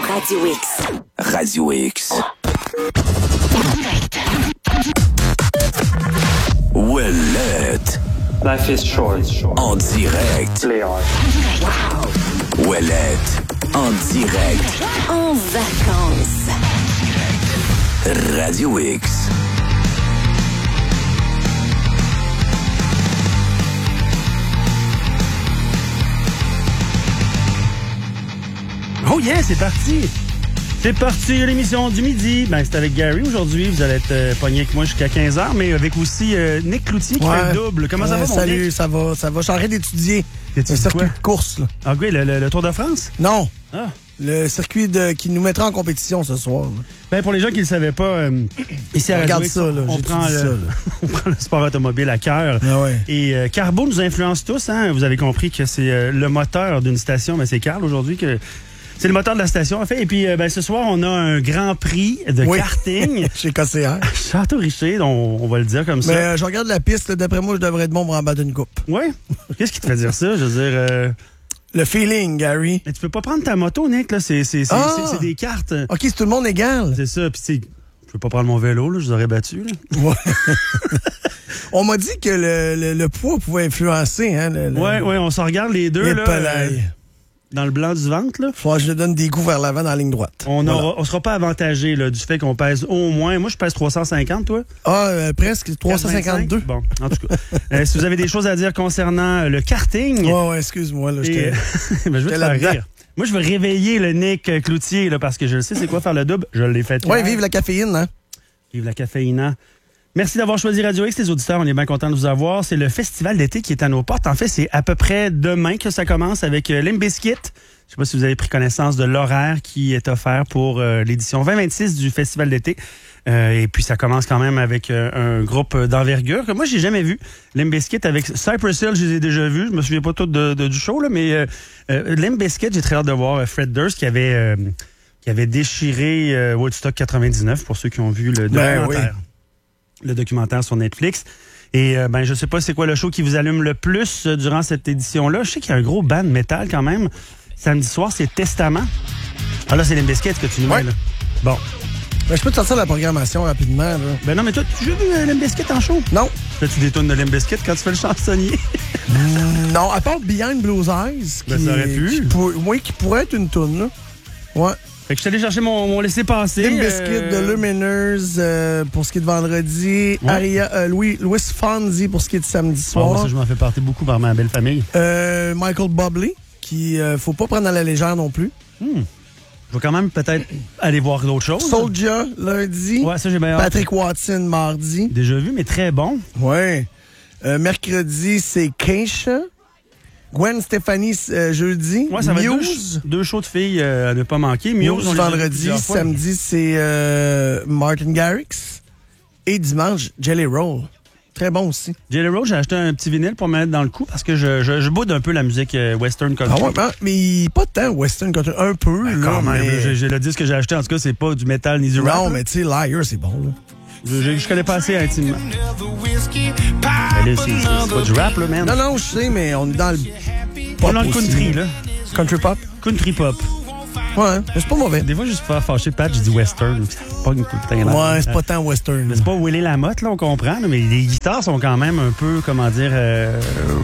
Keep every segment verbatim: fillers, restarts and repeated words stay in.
Radio X. Radio X. Ouellette. Life is short. En direct. Play hard. Ouellette. En direct. En vacances. Radio X. Oh yeah, c'est parti! C'est parti, l'émission du midi. Ben, c'est avec Gary aujourd'hui. Vous allez être euh, pogné avec moi jusqu'à quinze heures, mais avec aussi euh, Nick Cloutier qui ouais. fait le double. Comment ouais, ça va, mon salut, Nick? ça va, ça va. Je suis en train d'étudier le circuit de course. Là. Ah oui, le, le, le Tour de France? Non. Ah. Le circuit de, qui nous mettra en compétition ce soir. Là. Ben, pour les gens qui ne le savaient pas, euh, ici à Radio X, ça, là, on, prend le, ça, là. on prend le sport automobile à cœur. Ah ouais. Et euh, Carbo nous influence tous. Hein? Vous avez compris que c'est euh, le moteur d'une station. Ben, c'est Carl aujourd'hui que... C'est le moteur de la station, en fait. Et puis, euh, ben, ce soir, on a un grand prix de oui. karting. Chez K C R. Château-Richer, on, on va le dire comme ça. Mais euh, je regarde la piste. Là, d'après moi, je devrais être bon pour en battre une coupe. Oui? Qu'est-ce qui te fait dire ça? Je veux dire... Euh... Le feeling, Gary. Mais tu peux pas prendre ta moto, Nick. Là. C'est, c'est, c'est, ah! c'est, c'est des cartes. OK, c'est tout le monde égal. C'est ça. Puis, tu sais, je peux pas prendre mon vélo. Là, je vous aurais battu. Là. Ouais. On m'a dit que le, le, le poids pouvait influencer. Hein, le, oui, le... oui, on s'en regarde les deux. Les là, euh, dans le blanc du ventre, là. Faut que je le donne des coups vers l'avant dans la ligne droite. On voilà. aura, on sera pas avantagé là, du fait qu'on pèse au moins... Moi, je pèse trois cent cinquante, toi? Ah, euh, presque trois cent cinquante-deux. Bon, en tout cas. euh, si vous avez des choses à dire concernant euh, le karting... Ouais, ouais, excuse-moi, là, j'étais... Et... ben, je veux te faire rire. Moi, je veux réveiller le Nick Cloutier, là, parce que je le sais, c'est quoi faire le double. Je l'ai fait. Ouais, vive la caféine, hein? Vive la caféine, hein? Merci d'avoir choisi Radio X, les auditeurs. On est bien contents de vous avoir. C'est le festival d'été qui est à nos portes. En fait, c'est à peu près demain que ça commence avec euh, Limp Bizkit. Je sais pas si vous avez pris connaissance de l'horaire qui est offert pour euh, l'édition vingt vingt-six du festival d'été. Euh, et puis, ça commence quand même avec euh, un groupe d'envergure que moi, j'ai jamais vu. Limp Bizkit avec Cypress Hill, je les ai déjà vus. Je me souviens pas tout de, de, du show, là, mais euh, euh, Limp Bizkit, j'ai très hâte de voir Fred Durst qui avait, euh, qui avait déchiré euh, Woodstock quatre-vingt-dix-neuf pour ceux qui ont vu le documentaire. Ben, oui. Le documentaire sur Netflix. Et euh, ben je sais pas c'est quoi le show qui vous allume le plus euh, durant cette édition-là. Je sais qu'il y a un gros band métal quand même. Samedi soir, c'est Testament. Ah là, c'est Limp Bizkit que tu nous ouais. mets, là. Bon. Ben, je peux te sortir la programmation rapidement, là. Ben non, mais toi, tu as vu euh, Limp Bizkit en show? Non. Fais-tu des tunes de Limp Bizkit quand tu fais le chansonnier? Non, à part Behind Blue's Eyes. Ben, qui, ça aurait pu. Qui pour, oui, qui pourrait être une tune, là. Ouais. Fait que je suis allé chercher mon, mon laissez-passer. Limp Bizkit, euh... The Lumineers euh, pour ce qui est de vendredi. Ouais. Aria, euh, Louis, Louis Fonzi pour ce qui est de samedi soir. Oh, moi, ça, je m'en fais partie beaucoup par ma belle famille. Euh, Michael Bublé, qui euh, faut pas prendre à la légère non plus. Hmm. Je vais quand même peut-être aller voir d'autres choses. Soulja, lundi. Ouais, ça, j'ai bien hâte. Patrick Watson, mardi. Déjà vu, mais très bon. Ouais. Euh, mercredi, c'est Keisha. Gwen Stefani, euh, jeudi. Ouais, ça va Muse. Être deux, deux shows de filles euh, à ne pas manquer. Muse, Muse vendredi. Samedi, c'est euh, Martin Garrix. Et dimanche, Jelly Roll. Très bon aussi. Jelly Roll, j'ai acheté un petit vinyle pour me mettre dans le cou parce que je, je, je boude un peu la musique euh, western country. Ah ouais, ben, mais pas tant western country. Un peu, ben, là. Quand même, mais... j'ai, j'ai le disque que j'ai acheté, en tout cas, c'est pas du metal ni du rap. Non, là. mais tu sais, Liar, c'est bon, là. Je, je, je connais pas assez intimement. Ben là, c'est, c'est pas du rap, là, man. Non, non, je sais, mais on est dans le pop. On est dans le country, là. Country pop? Country pop. Ouais, mais c'est pas mauvais. Des fois, juste pour faire fâcher Pat, je dis western. C'est pas une Ouais, c'est pas tant western. Mais c'est pas Willie Lamotte, là, on comprend, là, mais les guitares sont quand même un peu, comment dire, euh,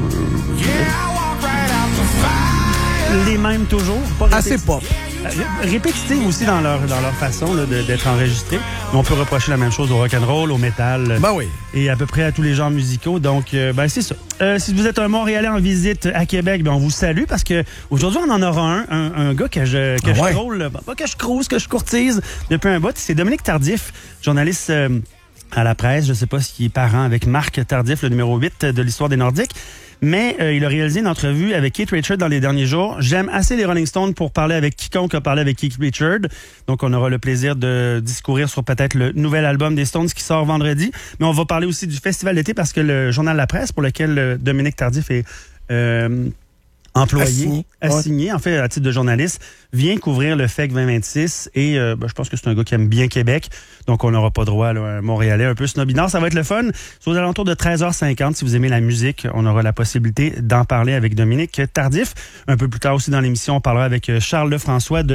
les mêmes toujours. Pas assez pop. Répétitives aussi dans leur, dans leur façon là, de, d'être enregistrés. Mais on peut reprocher la même chose au rock'n'roll, au métal. Ben oui. Et à peu près à tous les genres musicaux. Donc, euh, ben c'est ça. Euh, si vous êtes un Montréalais en visite à Québec, ben on vous salue parce que aujourd'hui on en aura un, un, un gars que je que ah ouais. je troll, pas que je crouse, que je courtise depuis un bout. C'est Dominique Tardif, journaliste euh, à la presse. Je sais pas s'il est parent avec Marc Tardif, le numéro huit de l'histoire des Nordiques. Mais euh, il a réalisé une entrevue avec Keith Richards dans les derniers jours. J'aime assez les Rolling Stones pour parler avec quiconque a parlé avec Keith Richards. Donc, on aura le plaisir de discourir sur peut-être le nouvel album des Stones qui sort vendredi. Mais on va parler aussi du Festival d'été parce que le journal La Presse, pour lequel euh, Dominique Tardif est euh, employé, assigné, assigné ouais. en fait, à titre de journaliste, vient couvrir le F E C vingt vingt-six. Et euh, ben, je pense que c'est un gars qui aime bien Québec. Donc, on n'aura pas droit là, à un Montréalais un peu snobinard. Ça va être le fun. C'est aux alentours de treize heures cinquante. Si vous aimez la musique, on aura la possibilité d'en parler avec Dominique Tardif. Un peu plus tard aussi dans l'émission, on parlera avec Charles Lefrançois de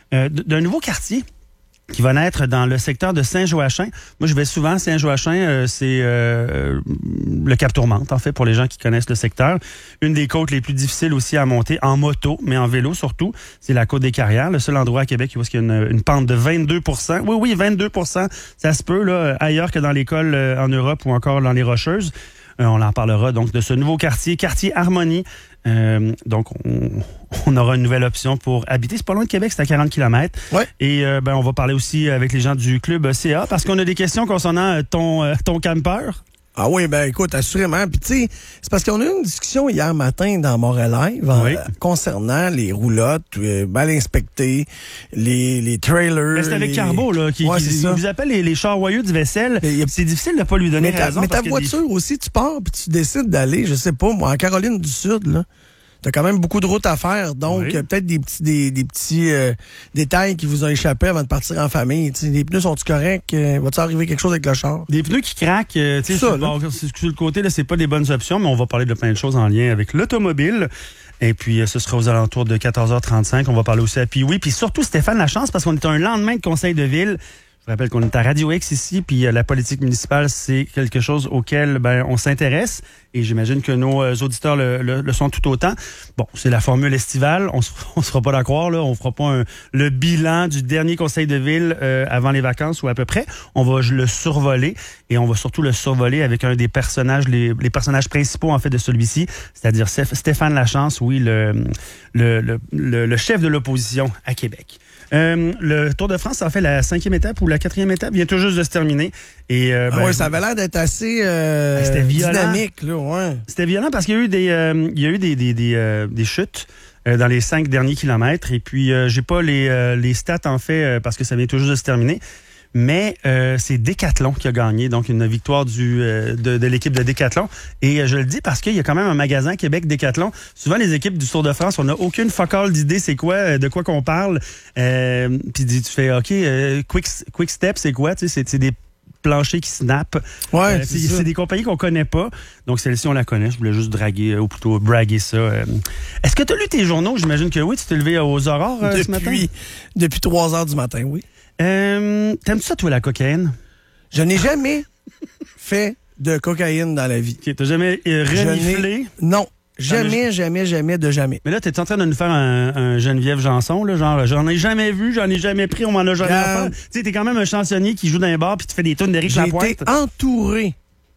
euh, d'un nouveau quartier qui va naître dans le secteur de Saint-Joachim. Moi, je vais souvent à Saint-Joachim, euh, c'est euh, le Cap Tourmente, en fait, pour les gens qui connaissent le secteur. Une des côtes les plus difficiles aussi à monter, en moto, mais en vélo surtout, c'est la Côte des Carrières, le seul endroit à Québec où il y a une, une pente de vingt-deux pour cent. Oui, oui, vingt-deux pour cent, ça se peut, là, ailleurs que dans l'école euh, en Europe ou encore dans les Rocheuses. Euh, on en parlera donc de ce nouveau quartier, quartier Harmonie. Euh, donc, on, on aura une nouvelle option pour habiter. C'est pas loin de Québec, c'est à quarante kilomètres. Ouais. Et euh, ben, on va parler aussi avec les gens du club C A parce qu'on a des questions concernant ton, euh, ton camper. Ah oui, ben écoute, assurément. Puis tu sais, c'est parce qu'on a eu une discussion hier matin dans Montréal Live en- Oui. concernant les roulottes euh, mal inspectées, les, les trailers. Ben, c'est avec les... Carbo, là, qui, Ouais, qui c'est ça. il vous appelle les, les charroyeux du vaisselle. Mais y a- C'est difficile de pas lui donner Mais ta, raison. mais ta parce que voiture des- aussi, tu pars puis tu décides d'aller, je sais pas, moi, en Caroline du Sud, là. T'as quand même beaucoup de routes à faire, donc Oui. euh, peut-être des petits des, des petits euh, détails qui vous ont échappé avant de partir en famille. T'sais, les pneus sont-ils corrects? Euh, va-t-il arriver quelque chose avec le char? Des pneus qui craquent, euh, tu sais, Ça, sur, là. bon, sur le côté, là, c'est pas des bonnes options, mais on va parler de plein de choses en lien avec l'automobile. Et puis, euh, ce sera aux alentours de quatorze heures trente-cinq. On va parler aussi à Pee-Wee. Puis surtout, Stéphane Lachance, parce qu'on est un lendemain de conseil de ville. Je rappelle qu'on est à Radio X ici, puis euh, la politique municipale, c'est quelque chose auquel ben, on s'intéresse. Et j'imagine que nos euh, auditeurs le, le, le sont tout autant. Bon, c'est la formule estivale. On se, on se fera pas d'accord, là. On fera pas un, le bilan du dernier conseil de ville euh, avant les vacances ou à peu près. On va le survoler et on va surtout le survoler avec un des personnages, les, les personnages principaux en fait de celui-ci, c'est-à-dire Stéph- Stéphane Lachance, oui, le, le, le, le, le chef de l'opposition à Québec. Euh, le Tour de France, ça en fait la cinquième étape ou la quatrième étape, vient tout juste de se terminer. Et euh, Ah ben, ouais, ça avait l'air d'être assez euh, C'était violent. dynamique, là, ouais. C'était violent parce qu'il y a eu des, euh, il y a eu des, des, des, euh, des chutes euh, dans les cinq derniers kilomètres. Et puis, euh, j'ai pas les, euh, les stats, en fait, euh, parce que ça vient tout juste de se terminer. Mais euh, c'est Décathlon qui a gagné, donc une victoire du, euh, de, de l'équipe de Décathlon. Et euh, je le dis parce qu'il y a quand même un magasin Québec Décathlon. Souvent, les équipes du Tour de France, on n'a aucune focale d'idée c'est quoi, euh, de quoi qu'on parle. Euh, Puis tu fais, OK, euh, quick, quick Step, c'est quoi? Tu sais, c'est, c'est des planchers qui snappent. Ouais, Euh, c'est c'est, ça. c'est des compagnies qu'on connaît pas. Donc, celle-ci, on la connaît. Je voulais juste draguer, euh, ou plutôt braguer ça. Euh. Est-ce que tu as lu tes journaux? J'imagine que oui. Tu t'es levé aux aurores euh, ce matin? Depuis, depuis trois heures du matin, oui. Euh, T'aimes-tu ça, toi, la cocaïne? Je n'ai jamais fait de cocaïne dans la vie. Okay, t'as jamais euh, Je reniflé? n'ai- Non. Jamais, mais jamais, jamais de jamais. Mais là, t'es en train de nous faire un, un Geneviève Janson, là, genre, j'en ai jamais vu, j'en ai jamais pris, on m'en a jamais Regarde. offert. Tu sais, t'es quand même un chansonnier qui joue dans un bar puis tu fais des tunes d'Éric J'ai Lapointe. été entouré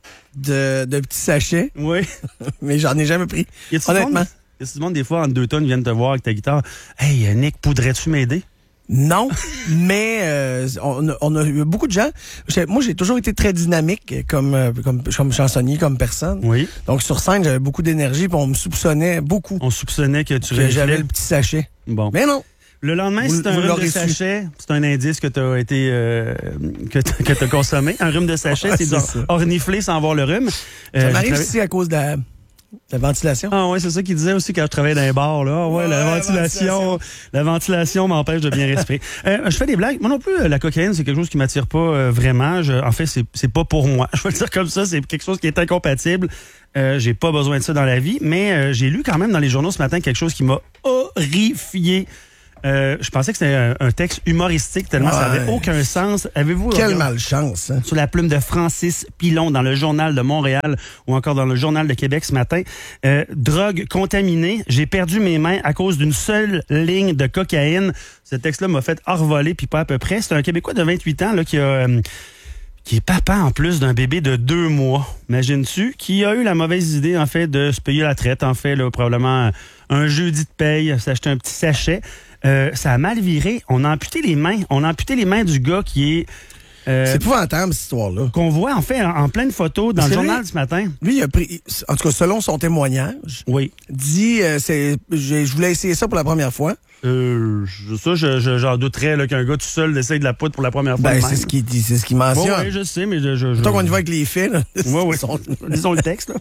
de, de petits sachets, Oui. mais j'en ai jamais pris. Y a-tu du Honnêtement. monde- y a-tu du monde, des fois, en deux tonnes, viennent te voir avec ta guitare? Hey, Nick, poudrais-tu m'aider? Non, mais euh, on, a, on a eu beaucoup de gens. J'ai- Moi, j'ai toujours été très dynamique comme, euh, comme, comme chansonnier, comme personne. Oui. Donc, sur scène, j'avais beaucoup d'énergie, puis on me soupçonnait beaucoup On soupçonnait que tu que j'avais reniflais. le petit sachet. Bon. Mais non. Le lendemain, Vous- c'est un vous rhume de l'aurez su. sachet. C'est un indice que tu as été euh, que t'as, que t'as consommé. Un rhume de sachet, Ouais, c'est, c'est de ça. ornifler sans avoir le rhume. Euh, Ça j'ai m'arrive travaillé- ici à cause de la, de la ventilation. Ah ouais, c'est ça qu'il disait aussi quand je travaillais dans les bars. Là. Ah ouais, Ouais, la la ventilation, la ventilation m'empêche de bien respirer. Euh, je fais des blagues. Moi non plus, euh, la cocaïne, c'est quelque chose qui m'attire pas euh, vraiment. Je- en fait, c'est, c'est pas pour moi. Je vais le dire comme ça, c'est quelque chose qui est incompatible. Euh, j'ai pas besoin de ça dans la vie, mais euh, j'ai lu quand même dans les journaux ce matin quelque chose qui m'a horrifié. Euh, je pensais que c'était un, un texte humoristique tellement ça avait Ouais. aucun sens. Avez-vous Quelle regardé- malchance, hein? sur la plume de Francis Pilon dans le Journal de Montréal ou encore dans le Journal de Québec ce matin. Euh, drogue contaminée, j'ai perdu mes mains à cause d'une seule ligne de cocaïne. Ce texte-là m'a fait envoler, puis pas à peu près. C'est un Québécois de vingt-huit ans là, qui a... euh, qui est papa en plus d'un bébé de deux mois, imagines-tu, qui a eu la mauvaise idée, en fait, de se payer la traite, en fait, là, probablement un jeudi de paye, s'acheter un petit sachet. Euh, ça a mal viré. On a amputé les mains. On a amputé les mains du gars qui est... euh, C'est épouvantable, cette histoire-là. qu'on voit, en fait, en, en pleine photo dans C'est le lui? journal ce matin. Lui, il a pris, en tout cas, selon son témoignage, Oui. dit, euh, c'est, j'ai- je voulais essayer ça pour la première fois. Euh, je- ça, je, je- j'en douterais là, qu'un gars tout seul essaye de la poudre pour la première fois. Ben, de c'est même. ce qu'il dit, c'est ce qu'il Bon, mentionne. oui, je sais, mais je... je, je... Tant qu'on y va avec les faits, là. Ouais, ouais. Son- Disons le texte, là.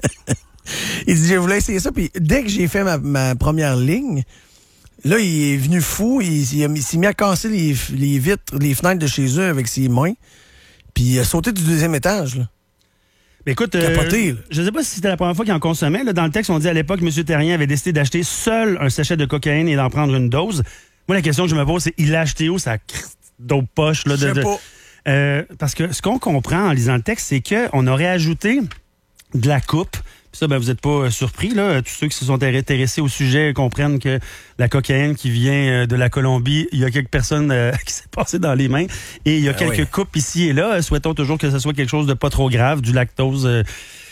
Il dit, je voulais essayer ça, puis dès que j'ai fait ma, ma première ligne, là, il est venu fou, il, il, a mis- il s'est mis à casser les, les vitres, les fenêtres de chez eux avec ses mains, puis il a sauté du deuxième étage, là. Mais écoute, Capoté, là. je sais pas si c'était la première fois qu'il en consommait. Là, dans le texte, on dit à l'époque, M. Terrien avait décidé d'acheter seul un sachet de cocaïne et d'en prendre une dose. Moi, la question que je me pose, c'est il l'a acheté où, sa d'autres poches? Là, de, Je sais de- pas. Euh, parce que ce qu'on comprend en lisant le texte, c'est qu'on aurait ajouté de la coupe. Puis ça, ben, vous n'êtes pas euh, surpris, là. Tous ceux qui se sont intéressés au sujet comprennent que la cocaïne qui vient euh, de la Colombie, il y a quelques personnes euh, qui s'est passé dans les mains. Et il y a Ah quelques oui. coupes ici et là. Souhaitons toujours que ce soit quelque chose de pas trop grave, du lactose, euh,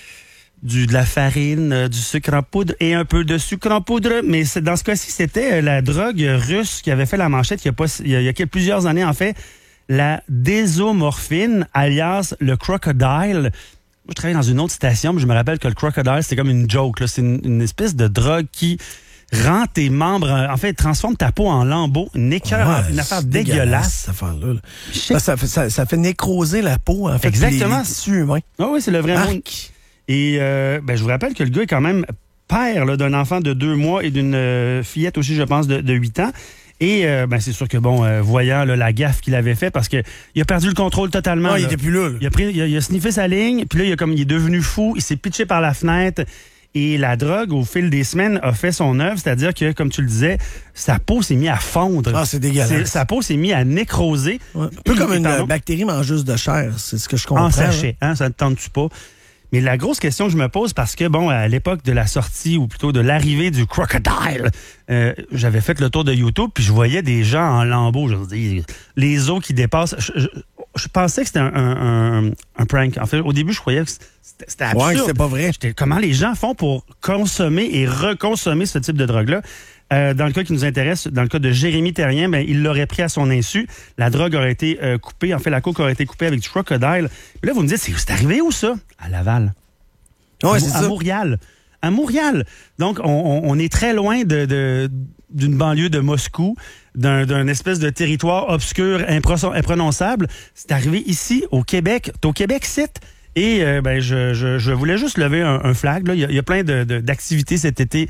du, de la farine, euh, du sucre en poudre et un peu de sucre en poudre. Mais c'est, dans ce cas-ci, c'était euh, la drogue russe qui avait fait la manchette il y a, pas, il y a, il y a quelques- plusieurs années, en fait. La désomorphine, alias le crocodile. Moi, je travaillais dans une autre station, mais je me rappelle que le crocodile, c'était comme une joke. Là. C'est une, une espèce de drogue qui rend tes membres, euh, en fait, transforme ta peau en lambeaux, une écœur, Ouais, une affaire c'est dégueulasse. cette affaire-là. là. Ça, ça, fait, ça, ça fait nécroser la peau, en fait. Exactement. Les, les tissus humains. Ah oui, c'est le vrai Arc. mot. Et euh, ben, je vous rappelle que le gars est quand même père là, d'un enfant de deux mois et d'une euh, fillette aussi, je pense, de, de huit ans. Et euh, ben, c'est sûr que, bon, euh, voyant là, la gaffe qu'il avait fait, parce que il a perdu le contrôle totalement. Ah, il là. était plus là. là. Il a, pris, il, a, il a sniffé sa ligne, puis là, il, a comme, il est devenu fou, il s'est pitché par la fenêtre. Et la drogue, au fil des semaines, a fait son œuvre, c'est-à-dire que, comme tu le disais, sa peau s'est mise à fondre. Ah, c'est dégueulasse. C'est- Sa peau s'est mise à nécroser. Ouais. Un peu comme une Pardon? euh, bactérie mangeuse de chair, c'est ce que je comprends. En là. sachet, hein, ça ne te tente-tu pas? Mais la grosse question que je me pose, parce que, bon, à l'époque de la sortie, ou plutôt de l'arrivée du crocodile, euh, j'avais fait le tour de YouTube, puis je voyais des gens en lambeaux, je veux dire, les os qui dépassent. Je, je- je pensais que c'était un, un- un- un prank. En fait, au début, je croyais que c'était c'était absurde. Ouais, que c'est pas vrai. J'étais, comment les gens font pour consommer et reconsommer ce type de drogue-là? Euh, dans le cas qui nous intéresse, dans le cas de Jérémy Terrien, ben, il l'aurait pris à son insu. La drogue aurait été euh, coupée. En fait, la coke aurait été coupée avec du crocodile. Puis là, vous me dites, c'est, c'est arrivé où ça? À Laval. Ouais, à, c'est Mo- à ça. Montréal. À Montréal. Donc, on, on- on est très loin de, de- d'une banlieue de Moscou, d'un, d'un espèce de territoire obscur, impro- imprononçable. C'est arrivé ici, au Québec. C'est au Québec, site. Et euh, ben, je, je, je voulais juste lever un, un flag. Là. Il, y a, il y a plein de, de- d'activités cet été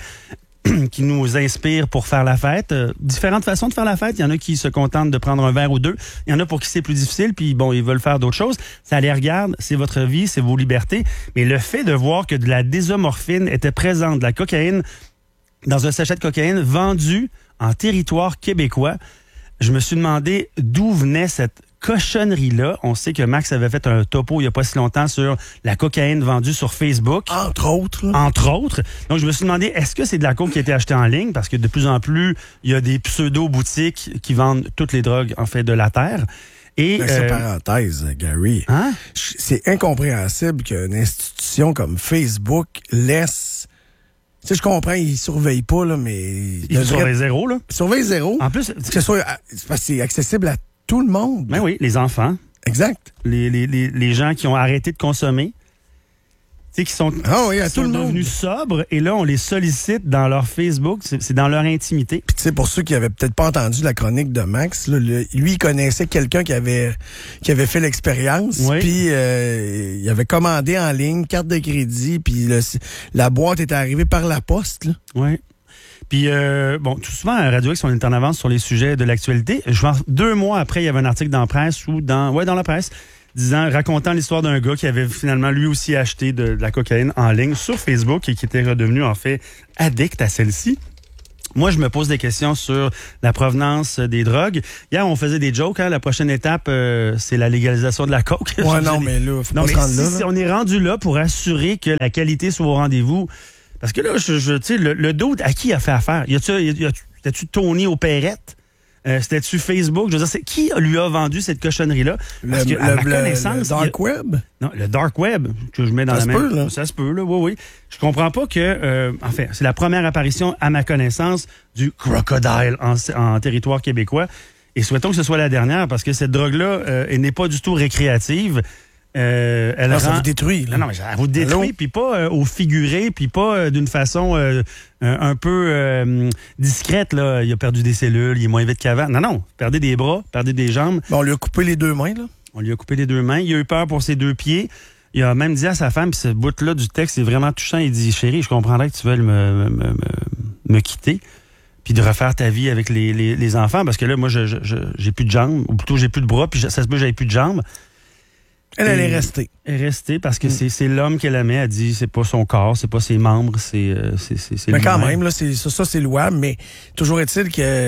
qui nous inspirent pour faire la fête. Euh, différentes façons de faire la fête. Il y en a qui se contentent de prendre un verre ou deux. Il y en a pour qui c'est plus difficile, puis bon, ils veulent faire d'autres choses. Ça les regarde, c'est votre vie, c'est vos libertés. Mais le fait de voir que de la désomorphine était présente, de la cocaïne, dans un sachet de cocaïne vendu en territoire québécois, je me suis demandé d'où venait cette cochonnerie-là. On sait que Max avait fait un topo il n'y a pas si longtemps sur la cocaïne vendue sur Facebook. Entre autres. là. Entre autres. Donc, je me suis demandé, est-ce que c'est de la coke qui a été achetée en ligne? Parce que de plus en plus, il y a des pseudo-boutiques qui vendent toutes les drogues, en fait, de la terre. Et, Mais c'est euh, parenthèse, Gary. hein? Je- C'est incompréhensible qu'une institution comme Facebook laisse... Tu sais, je comprends, ils surveillent pas, là, mais... Ils devraient- sont les zéros, là. Ils surveillent zéro. En plus, Que ce soit... C'est parce que c'est accessible à tout le monde. ben oui, les enfants, Exact. les, les, les, les gens qui ont arrêté de consommer, tu sais, qui sont, Ah oui, à qui tout sont le monde. devenus sobres, et là, on les sollicite dans leur Facebook, c'est, c'est dans leur intimité. Puis tu sais, pour ceux qui avaient peut-être pas entendu la chronique de Max, là, le- lui, il connaissait quelqu'un qui avait qui avait fait l'expérience. Oui. Puis euh, il avait commandé en ligne, carte de crédit, puis le- la boîte était arrivée par la poste. Là. Oui. Puis, euh, bon, tout souvent, à Radio X, on est en avance sur les sujets de l'actualité. Je pense, deux mois après, il y avait un article dans la presse ou dans, ouais, dans la presse, disant, racontant l'histoire d'un gars qui avait finalement lui aussi acheté de, de la cocaïne en ligne sur Facebook et qui était redevenu, en fait, addict à celle-ci. Moi, je me pose des questions sur la provenance des drogues. Hier, on faisait des jokes. Hein? La prochaine étape, euh, c'est la légalisation de la coke. Ouais, non, mais là, faut Non, pas mais se rendre si, là. si là. on est rendu là pour assurer que la qualité soit au rendez-vous, parce que là, je, je, tu sais, le, le doute, à qui il a fait affaire? Y a-tu, y a, c'était-tu Tony Opérette? Euh, c'était-tu Facebook? Je veux dire, c'est, qui lui a vendu cette cochonnerie-là? Parce Le, que, à le- ma le- connaissance, le il y a- dark web? non, le dark web que je mets dans Ça la se même. peut, là. Ça se peut, là, oui, oui. Je comprends pas que, euh, en fait, c'est la première apparition, à ma connaissance, du crocodile en, en territoire québécois. Et souhaitons que ce soit la dernière, parce que cette drogue-là, euh, elle n'est pas du tout récréative. Euh, elle Non, ça rend- vous détruit. Là. non, non, mais elle vous détruit, Allô? puis pas euh, au figuré, puis pas euh, d'une façon euh, un, un peu euh, discrète. Là. Il a perdu des cellules, il est moins vite qu'avant. Non, non, perdez des bras, perdez des jambes. Bon, on lui a coupé les deux mains. Là. On lui a coupé les deux mains. Il a eu peur pour ses deux pieds. Il a même dit à sa femme, puis ce bout-là du texte est vraiment touchant, il dit, chérie, je comprendrais que tu veuilles me, me, me, me quitter, puis de refaire ta vie avec les, les, les enfants, parce que là, moi, je, je, je- j'ai plus de jambes, ou plutôt j'ai plus de bras, puis ça se peut que j'avais plus de jambes. Elle, elle Et- est restée. Elle est restée parce que Mm. c'est, c'est l'homme qu'elle aimait. Elle dit, c'est pas son corps, c'est pas ses membres, c'est, euh, c'est, c'est, c'est Mais quand lui-même. même, là, c'est, ça, ça, c'est louable, mais toujours est-il que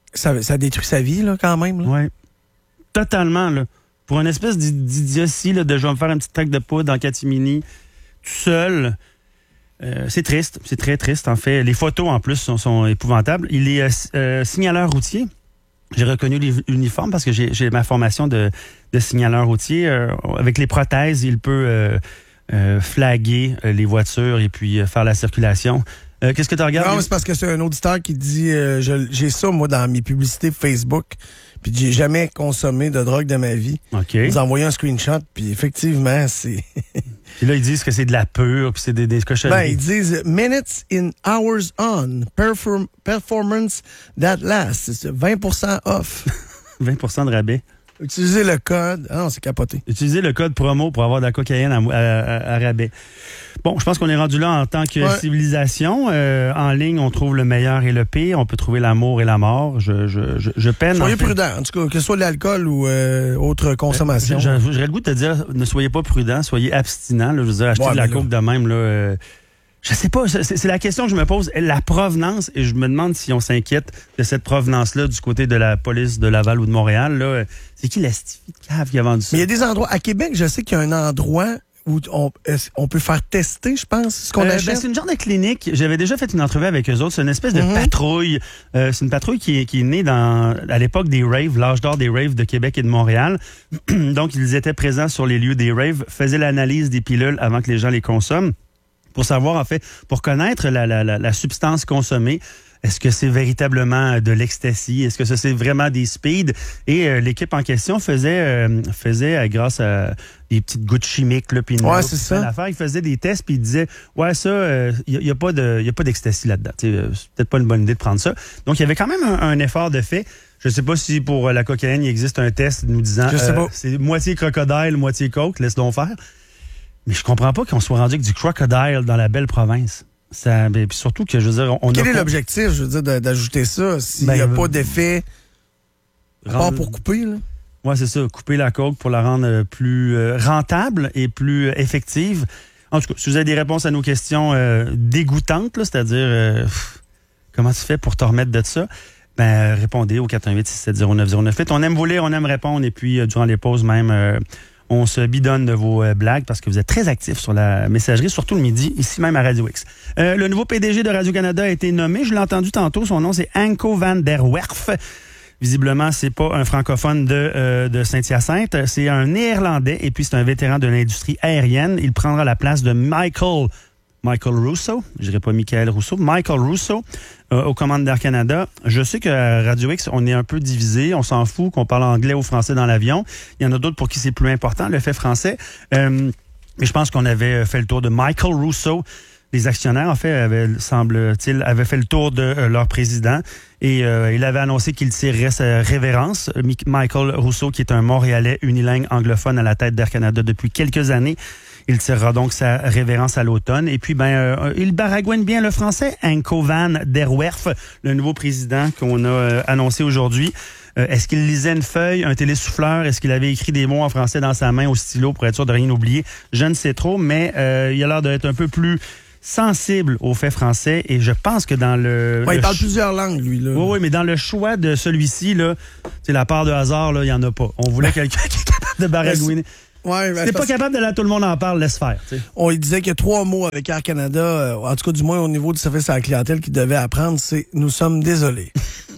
Ça, ça détruit sa vie, là, quand même. Là. Oui. Totalement, là. Pour une espèce d'idiotie, là, de je vais me faire un petit trac de poudre en catimini, tout seul. Euh, c'est triste. C'est très triste, en fait. Les photos, en plus, sont, sont épouvantables. Il est euh, euh, signaleur routier. J'ai reconnu l'uniforme parce que j'ai, j'ai ma formation de, de signaleur routier. Euh, avec les prothèses, il peut euh, euh, flaguer euh, les voitures et puis euh, faire la circulation. Euh, qu'est-ce que tu regardes? Non, c'est parce que c'est un auditeur qui dit euh, je, j'ai ça, moi, dans mes publicités Facebook, puis j'ai jamais consommé de drogue de ma vie. OK. Ils ont envoyé un screenshot, puis effectivement, c'est... Puis là, ils disent que c'est de la pure, puis c'est des, des cochonneries. Ben, ils disent « Minutes in hours on, perform- performance that lasts ». C'est vingt pour cent off. vingt pour cent de rabais. Utilisez le code. Ah non, c'est capoté. Utilisez le code promo pour avoir de la cocaïne à, à, à rabais. Bon, je pense qu'on est rendu là en tant que ouais. civilisation. Euh, en ligne, on trouve le meilleur et le pire. On peut trouver l'amour et la mort. Je, je, je, je peine. Soyez en fait. prudent, en tout cas, que ce soit de l'alcool ou euh, autre consommation. Euh, J'aurais le goût de te dire, ne soyez pas prudent, soyez abstinent. Là, je veux dire, acheter ouais, de la là. coke de même, là... Euh, Je sais pas, c'est, c'est la question que je me pose, la provenance, et je me demande si on s'inquiète de cette provenance-là du côté de la police de Laval ou de Montréal. Là. C'est qui la stifie de cave qui a vendu ça? Mais il y a des endroits, à Québec, je sais qu'il y a un endroit où on, on peut faire tester, je pense, ce qu'on euh, achète. Ben, c'est une genre de clinique. J'avais déjà fait une entrevue avec eux autres. C'est une espèce de Mm-hmm. patrouille. Euh, c'est une patrouille qui est, qui est née dans, à l'époque des raves, l'âge d'or des raves de Québec et de Montréal. Donc, ils étaient présents sur les lieux des raves, faisaient l'analyse des pilules avant que les gens les consomment. Pour savoir, en fait, pour connaître la, la, la, la substance consommée, est-ce que c'est véritablement de l'ecstasy? Est-ce que ça, c'est vraiment des speeds? Et euh, l'équipe en question faisait, euh, faisait euh, grâce à des petites gouttes chimiques, là, puis une ouais, autre, c'est ça. l'affaire, ils faisaient des tests, puis ils disaient, ouais, ça, il euh, n'y a, y a pas de, y a pas d'ecstasy là-dedans. T'sais, euh, c'est peut-être pas une bonne idée de prendre ça. Donc, il y avait quand même un, un effort de fait. Je ne sais pas si pour la cocaïne, il existe un test nous disant, Je sais euh, pas. c'est moitié crocodile, moitié coke, laisse donc faire. Mais je comprends pas qu'on soit rendu avec du crocodile dans la belle province. Ça, ben, puis surtout que, je veux dire, on Quel a est pas... l'objectif, je veux dire, de, d'ajouter ça s'il n'y Ben, a euh, pas d'effet Rendre- pas pour couper, là? Ouais, c'est ça. Couper la coke pour la rendre euh, plus euh, rentable et plus euh, effective. En tout cas, si vous avez des réponses à nos questions euh, dégoûtantes, là, c'est-à-dire euh, pff, comment tu fais pour te remettre de ça, ben répondez au quatre un huit, six sept zéro, neuf zéro neuf huit. On aime vous lire, on aime répondre et puis euh, durant les pauses même... Euh, on se bidonne de vos euh, blagues parce que vous êtes très actifs sur la messagerie, surtout le midi, ici même à Radio X. Euh, le nouveau P D G de Radio-Canada a été nommé. Je l'ai entendu tantôt. Son nom, c'est Anko van der Werf. Visiblement, c'est pas un francophone de, euh, de Saint-Hyacinthe. C'est un Néerlandais et puis c'est un vétéran de l'industrie aérienne. Il prendra la place de Michael... Michael Russo, je dirais pas Michael Rousseau, Michael Russo euh, aux commandes d'Air Canada. Je sais qu'à Radio X, on est un peu divisé, on s'en fout qu'on parle anglais ou français dans l'avion. Il y en a d'autres pour qui c'est plus important, le fait français. Euh, mais je pense qu'on avait fait le tour de Michael Russo. Les actionnaires, en fait, avaient, semble-t-il, avaient fait le tour de euh, leur président et euh, il avait annoncé qu'il tirerait sa révérence. Michael Russo, qui est un Montréalais unilingue anglophone à la tête d'Air Canada depuis quelques années. Il tirera donc sa révérence à l'automne. Et puis, ben, euh, il baragouine bien le français. Anko van der Werf, le nouveau président qu'on a euh, annoncé aujourd'hui. Euh, est-ce qu'il lisait une feuille, un télésouffleur? Est-ce qu'il avait écrit des mots en français dans sa main au stylo pour être sûr de rien oublier? Je ne sais trop, mais euh, il a l'air d'être un peu plus sensible aux faits français. Et je pense que dans le... Ouais, le il parle ch- plusieurs langues, lui, là. Oui, oui, mais dans le choix de celui-ci, là, c'est la part de hasard, là, il n'y en a pas. On voulait quelqu'un qui est capable de baragouiner. Ouais, Si t'es pas capable de là, tout le monde en parle, laisse faire. T'sais. On lui disait qu'il y a trois mots avec Air Canada, euh, en tout cas du moins au niveau du service à la clientèle qu'il devait apprendre, c'est « nous sommes désolés ».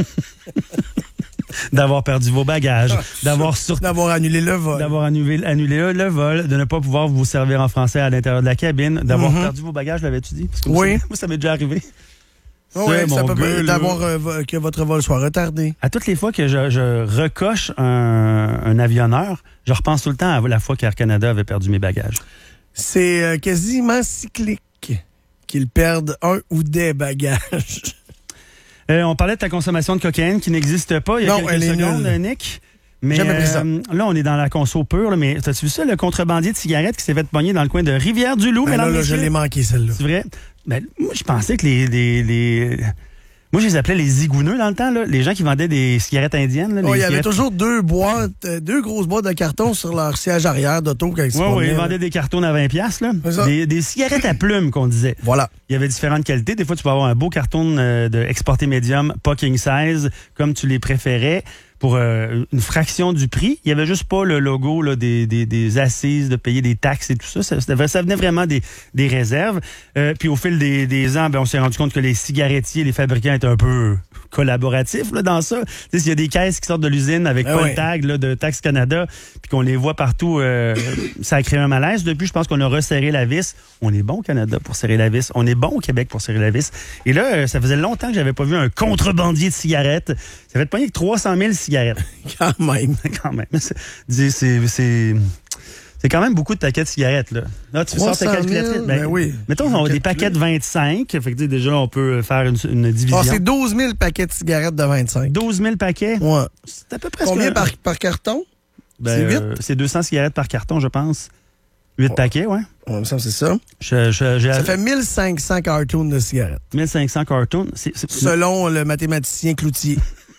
D'avoir perdu vos bagages, d'avoir sur... D'avoir annulé le vol. d'avoir annulé, annulé le vol, de ne pas pouvoir vous servir en français à l'intérieur de la cabine, d'avoir Mhm. perdu vos bagages, l'avais-tu dit? Parce que Oui. Moi, ça, moi, ça m'est déjà arrivé. Ah ouais, Ça, ça mon peut gars, là. d'avoir euh, vo- que votre vol soit retardé. À toutes les fois que je, je recoche un, un avionneur, je repense tout le temps à la fois qu'Air Canada avait perdu mes bagages. C'est euh, quasiment cyclique qu'ils perdent un ou des bagages. Euh, on parlait de ta consommation de cocaïne qui n'existe pas il y a Non, quelques elle est secondes, nulle. Nick. Mais Jamais pris ça. euh, là, on est dans la conso pure. Là, mais t'as-tu vu ça, le contrebandier de cigarettes qui s'est fait pogner dans le coin de Rivière-du-Loup, Ben là, mesdames, là, je messieurs? l'ai manqué, celle-là. C'est vrai? Ben, moi, je pensais que les... les, les... Moi, je les appelais les zigouneux dans le temps, là. Les gens qui vendaient des cigarettes indiennes. Là, Ouais, les il y avait cigarettes... toujours deux boîtes, euh, deux grosses boîtes de carton sur leur siège arrière d'auto quand ils se Oui, oui, promenaient, ils là. vendaient des cartons à vingt piastres, là. C'est ça. Des, des cigarettes à plumes, qu'on disait. Voilà. Il y avait différentes qualités. Des fois, tu peux avoir un beau carton euh, de exporté médium, pas king size, comme tu les préférais, pour euh, une fraction du prix. Il y avait juste pas le logo là, des, des, des assises, de payer des taxes et tout ça. Ça, ça, ça venait vraiment des, des réserves. Euh, puis au fil des, des ans, ben, on s'est rendu compte que les cigarettiers, les fabricants étaient un peu collaboratifs là, dans ça. Tu sais, s'il y a des caisses qui sortent de l'usine avec Ah pas ouais. le tag là, de Taxe Canada, puis qu'on les voit partout, euh, ça a créé un malaise. Depuis, je pense qu'on a resserré la vis. On est bon au Canada pour serrer la vis. On est bon au Québec pour serrer la vis. Et là, euh, ça faisait longtemps que j'avais pas vu un contrebandier de cigarettes. Ça fait de pogner que trois cent mille cigarettes. Quand même. Quand même. C'est, c'est, c'est, c'est quand même beaucoup de paquets de cigarettes, là. Là, tu sors ta trois cent mille, calculatrice. ben oui. Mettons, on a des paquets de vingt-cinq. Fait que, tu sais, déjà, on peut faire une, une division. Ah, c'est douze mille paquets de cigarettes de vingt-cinq. douze mille paquets. Ouais. C'est à peu près Combien ce que- par, par carton? Ben, c'est huit? euh, c'est deux cents cigarettes par carton, je pense. huit Ouais. paquets, ouais. Ouais, ça, c'est ça. Je, je, j'ai Ça fait mille cinq cents cartons de cigarettes, mille cinq cents cartons. C'est, c'est selon le mathématicien Cloutier.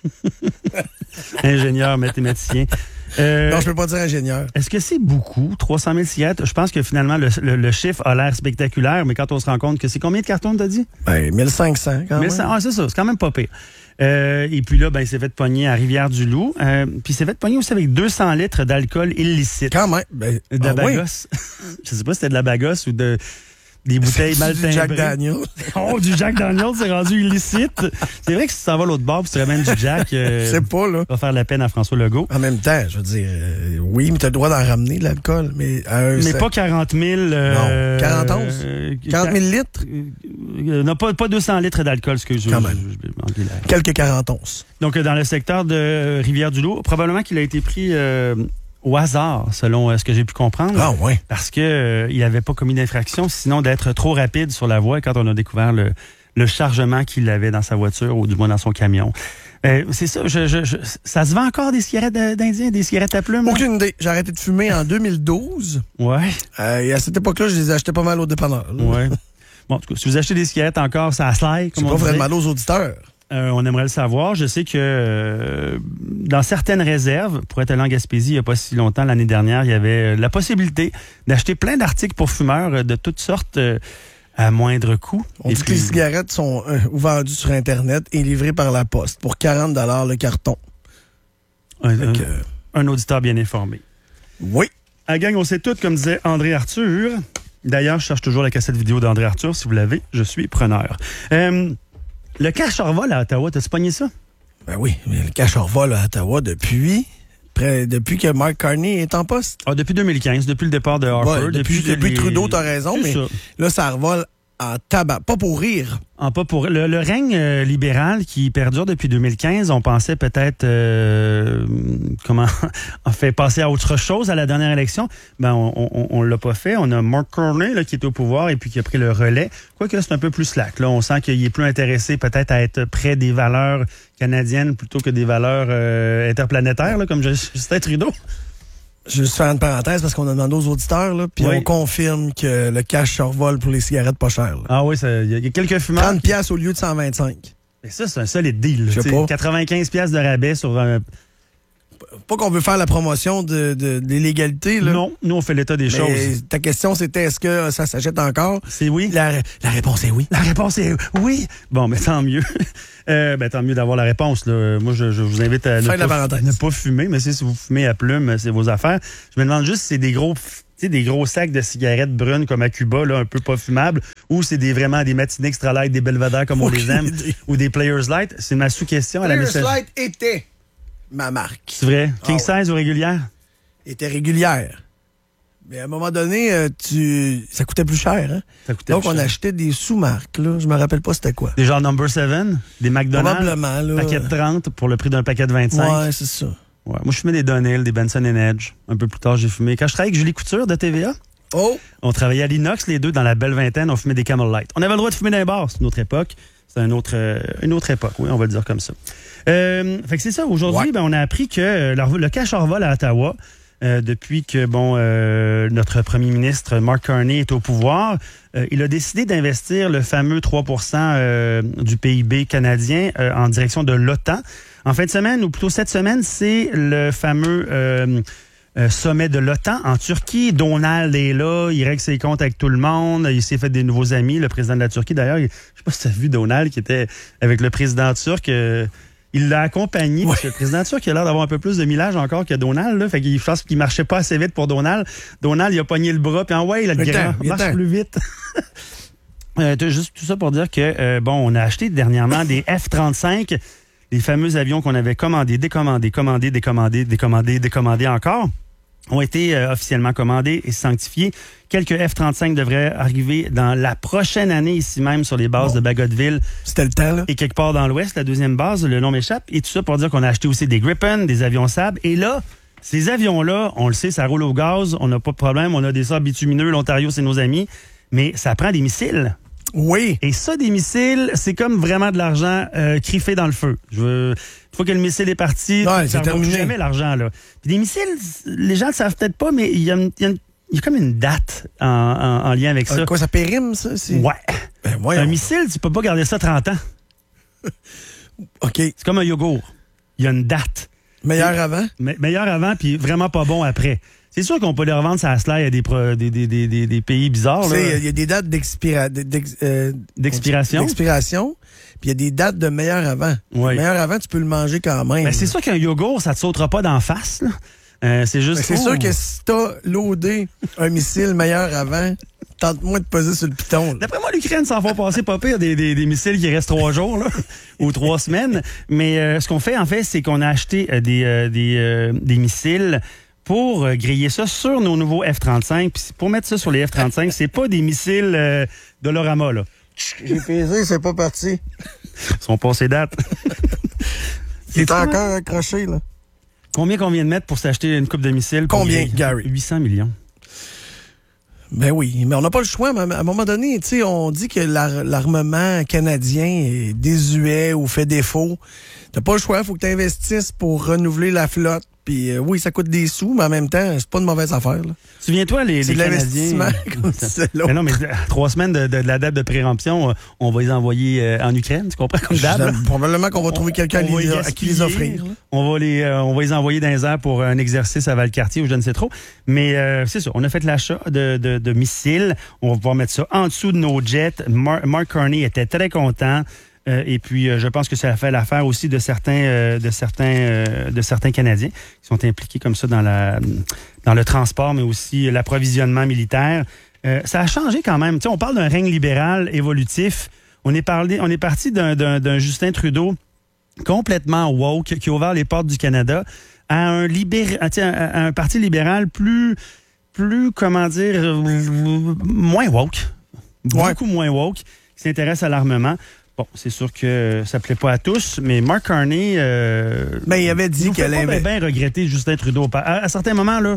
ingénieur, mathématicien. Euh, Non, je peux pas dire ingénieur. Est-ce que c'est beaucoup, trois cent mille cigarettes? Je pense que finalement, le, le, le chiffre a l'air spectaculaire, mais quand on se rend compte que c'est combien de cartons, t'as dit? Ben, mille cinq cents quand mille même. cent. Ah, c'est ça, c'est quand même pas pire. Euh, et puis là, ben, il s'est fait pogner à Rivière-du-Loup. Euh, puis il s'est fait pogner aussi avec deux cents litres d'alcool illicite. Quand même. Ben, De la ah, oui. bagosse. Je sais pas si c'était de la bagosse ou de des bouteilles mal Du timbrées. Jack Daniel. Oh, du Jack Daniel, c'est rendu illicite. C'est vrai que si tu t'en vas l'autre bord, puis tu ramènes du Jack, euh, Je sais pas, là. va faire la peine à François Legault. En même temps, je veux dire, euh, oui, mais t'as le droit d'en ramener de l'alcool, mais à un Mais ça- pas quarante mille. Euh, Non, quarante onze. euh, quarante mille litres, euh, non, pas, pas deux cents litres d'alcool, ce que je Quand même. je- je- je- je- je- quelques quarante onces. Donc, euh, dans le secteur de euh, Rivière-du-Loup, probablement qu'il a été pris euh, au hasard, selon euh, ce que j'ai pu comprendre. Ah, ouais. Parce que euh, il n'avait pas commis d'infraction, sinon d'être trop rapide sur la voie quand on a découvert le, le chargement qu'il avait dans sa voiture, ou du moins dans son camion. Euh, c'est ça, je, je, je- ça se vend encore des cigarettes d'Indien, des cigarettes à plumes? là? Aucune idée. J'ai arrêté de fumer en deux mille douze. Ouais, Euh, et à cette époque-là, je les achetais pas mal au dépanneur. là. ouais. Bon, en tout cas, si vous achetez des cigarettes encore, ça slide, C'est comme pas on disait. vraiment mal aux auditeurs. Euh, on aimerait le savoir. Je sais que euh, dans certaines réserves, pour être allé en Gaspésie il n'y a pas si longtemps, l'année dernière, il y avait euh, la possibilité d'acheter plein d'articles pour fumeurs euh, de toutes sortes euh, à moindre coût. On Et dit puis, que les cigarettes sont euh, vendues sur Internet et livrées par la poste pour quarante dollars le carton. un, Fait un- que, un auditeur bien informé. oui. À gang, on sait tout, comme disait André Arthur. D'ailleurs, je cherche toujours la cassette vidéo d'André Arthur. Si vous l'avez, je suis preneur. Euh, le cash survol à Ottawa, t'as-tu pogné ça? Ben oui, mais le cash revol à Ottawa depuis, près, depuis que Mark Carney est en poste. Ah, depuis deux mille quinze, depuis le départ de Harper. Ouais, depuis que depuis les- Trudeau, t'as raison, C'est mais ça. là, ça revole en tabac. Pas pour rire. En pas pour le, le règne euh, libéral qui perdure depuis deux mille quinze, on pensait peut-être euh, comment en fait passer à autre chose à la dernière élection. Ben on, on, on l'a pas fait. On a Mark Carney là qui est au pouvoir et puis qui a pris le relais. Quoique c'est un peu plus slack. Là, on sent qu'il est plus intéressé peut-être à être près des valeurs canadiennes plutôt que des valeurs euh, interplanétaires, là, comme Justin Trudeau. Juste faire une parenthèse parce qu'on a demandé aux auditeurs, là, puis Oui. on confirme que le cash survole pour les cigarettes pas chères. là. Ah oui, ça- il y, a- il y a quelques fumeurs. trente piastres au lieu de cent vingt-cinq. Mais ça, c'est un solide deal. Je sais tu pas. quatre-vingt-quinze piastres de rabais sur un. Pas qu'on veut faire la promotion de, de, de l'illégalité, là. Non, nous on fait l'état des Mais choses. ta question, c'était est-ce que ça s'achète encore? C'est oui. La, la réponse est oui. La réponse est oui. Bon, mais tant mieux. Euh, ben, tant mieux d'avoir la réponse. Là. Moi, je, je vous invite à ne Fin de la pas, parenthèse. ne pas fumer, mais si vous fumez à plume, c'est vos affaires. Je me demande juste si c'est des gros, tu sais, des gros sacs de cigarettes brunes comme à Cuba, là, un peu pas fumables, ou c'est des vraiment des matinées extra light, des belvédères comme on les Aucune aime, idée. ou des Players Light. C'est ma sous-question à la Players message. Light était ma marque. C'est vrai? King Ah size ou régulière? Était régulière. Mais à un moment donné, euh, tu ça coûtait plus cher. Hein? Ça coûtait Donc, plus on cher. achetait des sous-marques. Là. Je me rappelle pas c'était quoi. Des genre number seven, des McDonald's, Probablement. Là. paquet de trente pour le prix d'un paquet de vingt-cinq. Ouais, c'est ça. Ouais. Moi, je fumais des Dunhill, des Benson and Edge. Un peu plus tard, j'ai fumé. Quand je travaillais avec Julie Couture de T V A, Oh! on travaillait à l'Inox, les deux, dans la belle vingtaine. On fumait des Camel Light. On avait le droit de fumer dans les bars. C'est une autre époque. C'est une autre, euh, une autre époque, oui, on va le dire comme ça. Euh, fait que c'est ça. Aujourd'hui, Ouais. ben, on a appris que euh, le, le cash en vol à Ottawa, euh, depuis que bon euh, notre premier ministre Mark Carney est au pouvoir. Euh, il a décidé d'investir le fameux trois pour cent euh, du P I B canadien euh, en direction de l'OTAN. En fin de semaine, ou plutôt cette semaine, c'est le fameux euh, euh, sommet de l'OTAN en Turquie. Donald est là, il règle ses comptes avec tout le monde, il s'est fait des nouveaux amis, le président de la Turquie. D'ailleurs, il, je sais pas si tu as vu Donald qui était avec le président turc. Euh, il l'a accompagné, parce que le président turc il a l'air d'avoir un peu plus de millage encore que Donald. Là, fait qu'il pense qu'il marchait pas assez vite pour Donald. Donald, il a pogné le bras, puis en ouais, il a le grand, il marche plus vite. euh, juste tout ça pour dire que, euh, bon, on a acheté dernièrement des F trente-cinq, les fameux avions qu'on avait commandés, décommandés, commandés, décommandés, décommandés, décommandés encore, ont été euh, officiellement commandés et sanctifiés. Quelques F trente-cinq devraient arriver dans la prochaine année, ici même, sur les bases bon. de Bagotville. C'était le temps, là. Et quelque part dans l'Ouest, la deuxième base, le nom m'échappe. Et tout ça pour dire qu'on a acheté aussi des Gripen, des avions Saab. Et là, ces avions-là, on le sait, ça roule au gaz, on n'a pas de problème, on a des sables bitumineux, l'Ontario, c'est nos amis. Mais ça prend des missiles. Oui. Et ça, des missiles, c'est comme vraiment de l'argent euh, criffé dans le feu. Je veux... Une fois que le missile est parti, ouais, ça ne vaut jamais l'argent, là. Puis des missiles, les gens ne le savent peut-être pas, mais il y a, une, il y a, une, il y a comme une date en, en, en lien avec ça. Euh, quoi, ça périme, ça? C'est... Ouais. Ben, voyons. Un missile, tu peux pas garder ça trente ans. OK. C'est comme un yogourt. Il y a une date. Meilleur avant? Me- meilleur avant, puis vraiment pas bon après. C'est sûr qu'on peut les revendre ça à slide à des, pro, des, des, des, des, des pays bizarres. Il y a des dates d'expira, d'ex, euh, d'expiration. D'expiration. Puis il y a des dates de meilleur avant. Oui. Meilleur avant, tu peux le manger quand même. Ben, c'est sûr qu'un yogourt, ça te sautera pas d'en face. Là. Euh, c'est juste. Ben, c'est oh. sûr que si t'as loadé un missile meilleur avant, tente-moi de peser sur le piton. Là. D'après moi, l'Ukraine s'en va passer pas pire des, des, des missiles qui restent trois jours là, ou trois semaines. Mais euh, ce qu'on fait, en fait, c'est qu'on a acheté euh, des, euh, des, euh, des missiles pour euh, griller ça sur nos nouveaux F trente-cinq. Puis pour mettre ça sur les F trente-cinq, c'est pas des missiles euh, Dolorama, là. J'ai pesé, c'est pas parti. Ils sont passés date. C'est encore accroché, là. Combien qu'on vient de mettre pour s'acheter une coupe de missiles? Combien, Gary? huit cents millions. Ben oui, mais on n'a pas le choix. Mais à un moment donné, tu sais, on dit que l'ar- l'armement canadien est désuet ou fait défaut. T'as pas le choix, il faut que tu investisses pour renouveler la flotte. Puis euh, oui, ça coûte des sous, mais en même temps, c'est pas une mauvaise affaire. Là. Souviens-toi, les, c'est les de Canadiens... l'investissement comme c'est là. Mais non, mais trois semaines de, de, de la date de préremption, on va les envoyer euh, en Ukraine, tu comprends, comme d'hab? Probablement qu'on va trouver on, quelqu'un on à, les, les à qui les offrir. Là. On va les, euh, on va les envoyer dans les airs pour un exercice à Valcartier ou je ne sais trop. Mais euh, c'est ça, on a fait l'achat de, de, de missiles. On va pouvoir mettre ça en dessous de nos jets. Mar- Mark Carney était très content. Euh, et puis, euh, je pense que ça a fait l'affaire aussi de certains, euh, de certains, euh, de certains Canadiens qui sont impliqués comme ça dans la, dans le transport, mais aussi l'approvisionnement militaire. Euh, ça a changé quand même. Tu sais, on parle d'un règne libéral évolutif. On est parlé, on est parti d'un, d'un, d'un Justin Trudeau complètement woke qui a ouvert les portes du Canada à un libéral, à, à un parti libéral plus, plus, comment dire, euh, moins woke, beaucoup ouais. moins woke, qui s'intéresse à l'armement. Bon, c'est sûr que ça plaît pas à tous, mais Mark Carney... Euh, ben, il avait dit qu'elle avait... bien regretter Justin Trudeau. À, à certains moments, là...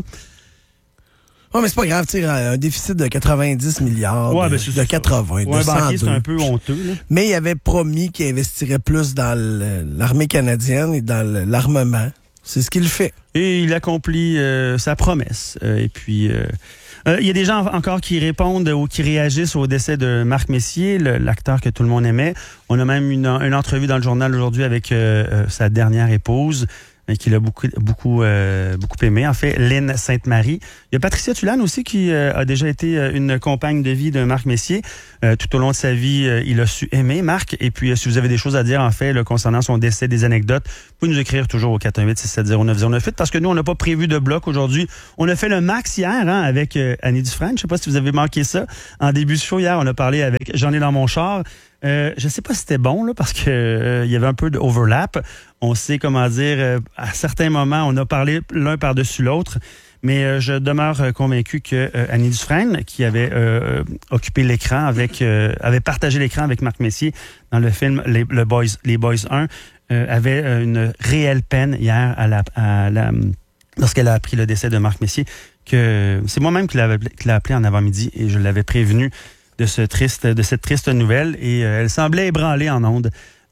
Oh, mais c'est pas grave, tu sais, un déficit de quatre-vingt-dix milliards, ouais, de, ben, de quatre-vingts, ouais, de cent deux. Banquier, c'est un peu honteux, là. Mais il avait promis qu'il investirait plus dans le, l'armée canadienne et dans le, l'armement. C'est ce qu'il fait. Et il accomplit euh, sa promesse. Euh, et puis... Euh, Il euh, y a des gens encore qui répondent ou qui réagissent au décès de Marc Messier, le, l'acteur que tout le monde aimait. On a même une, une entrevue dans le journal aujourd'hui avec euh, euh, sa dernière épouse, euh, qui l'a beaucoup beaucoup euh, beaucoup aimé. En fait, Lynn Sainte-Marie. Il y a Patricia Tulane aussi qui euh, a déjà été euh, une compagne de vie de Marc Messier. Euh, tout au long de sa vie, euh, il a su aimer Marc. Et puis, euh, si vous avez des choses à dire, en fait, là, concernant son décès, des anecdotes, vous pouvez nous écrire toujours au quatre un huit, six sept zéro, neuf zéro neuf huit parce que nous, on n'a pas prévu de bloc aujourd'hui. On a fait le max hier hein, avec euh, Annie Dufresne. Je sais pas si vous avez manqué ça. En début de show, hier, on a parlé avec J'en ai dans mon char. Euh, je sais pas si c'était bon là parce que euh, il y avait un peu d'overlap. On sait comment dire euh, à certains moments on a parlé l'un par-dessus l'autre, mais euh, je demeure euh, convaincu que euh, Annie Dufresne qui avait euh, occupé l'écran avec euh, avait partagé l'écran avec Marc Messier dans le film Les, le Boys les Boys un euh, avait euh, une réelle peine hier à la, à la lorsqu'elle a appris le décès de Marc Messier que c'est moi-même qui l'avais qui l'a appelé en avant-midi et je l'avais prévenu de ce triste de cette triste nouvelle et euh, elle semblait ébranlée en ondes.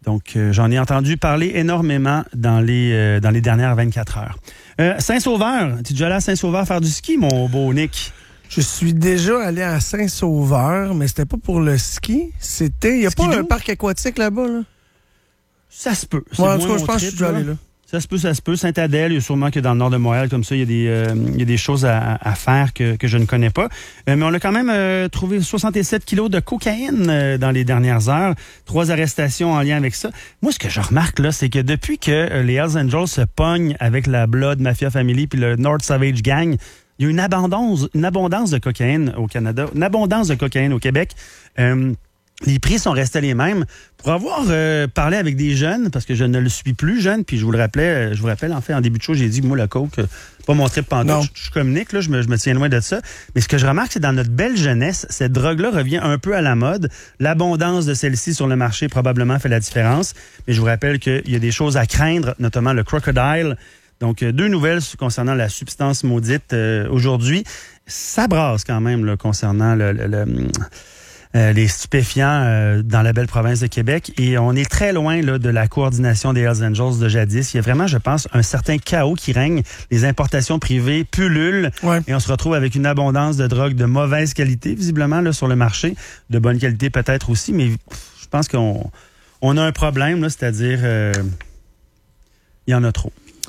Donc, euh, j'en ai entendu parler énormément dans les, euh, dans les dernières vingt-quatre heures. Euh, Saint-Sauveur, tu es déjà allé à Saint-Sauveur faire du ski, mon beau Nick? Je suis déjà allé à Saint-Sauveur, mais c'était pas pour le ski. C'était. Il n'y a Skidoo? pas un parc aquatique là-bas, là? Ça se peut. C'est Ouais, en moins tout cas, je mon pense que je trip, suis déjà allé là. Ça se peut, ça se peut. Saint-Adèle, il y a sûrement que dans le nord de Montréal, comme ça, il y a des, euh, il y a des choses à, à faire que, que je ne connais pas. Euh, mais on a quand même euh, trouvé soixante-sept kilos de cocaïne euh, dans les dernières heures. Trois arrestations en lien avec ça. Moi, ce que je remarque, là, c'est que depuis que euh, les Hells Angels se pognent avec la Blood Mafia Family puis le North Savage Gang, il y a une abondance, une abondance de cocaïne au Canada, une abondance de cocaïne au Québec. Euh, Les prix sont restés les mêmes. Pour avoir euh, parlé avec des jeunes, parce que je ne le suis plus jeune, puis je vous le rappelais, je vous rappelle, en fait, en début de show, j'ai dit, moi, le coke, euh, pas mon trip pantoute, je, je suis comme Nick, là, je me, je me tiens loin de ça. Mais ce que je remarque, c'est dans notre belle jeunesse, cette drogue-là revient un peu à la mode. L'abondance de celle-ci sur le marché probablement fait la différence. Mais je vous rappelle qu'il y a des choses à craindre, notamment le crocodile. Donc, euh, deux nouvelles concernant la substance maudite euh, aujourd'hui. Ça brasse quand même là, concernant le... le, le Euh, les stupéfiants euh, dans la belle province de Québec. Et on est très loin là, de la coordination des Hells Angels de jadis. Il y a vraiment, je pense, un certain chaos qui règne. Les importations privées pullulent Ouais. et on se retrouve avec une abondance de drogue de mauvaise qualité, visiblement, là, sur le marché. De bonne qualité peut-être aussi, mais pff, je pense qu'on on a un problème, là, c'est-à-dire euh, il y en a trop.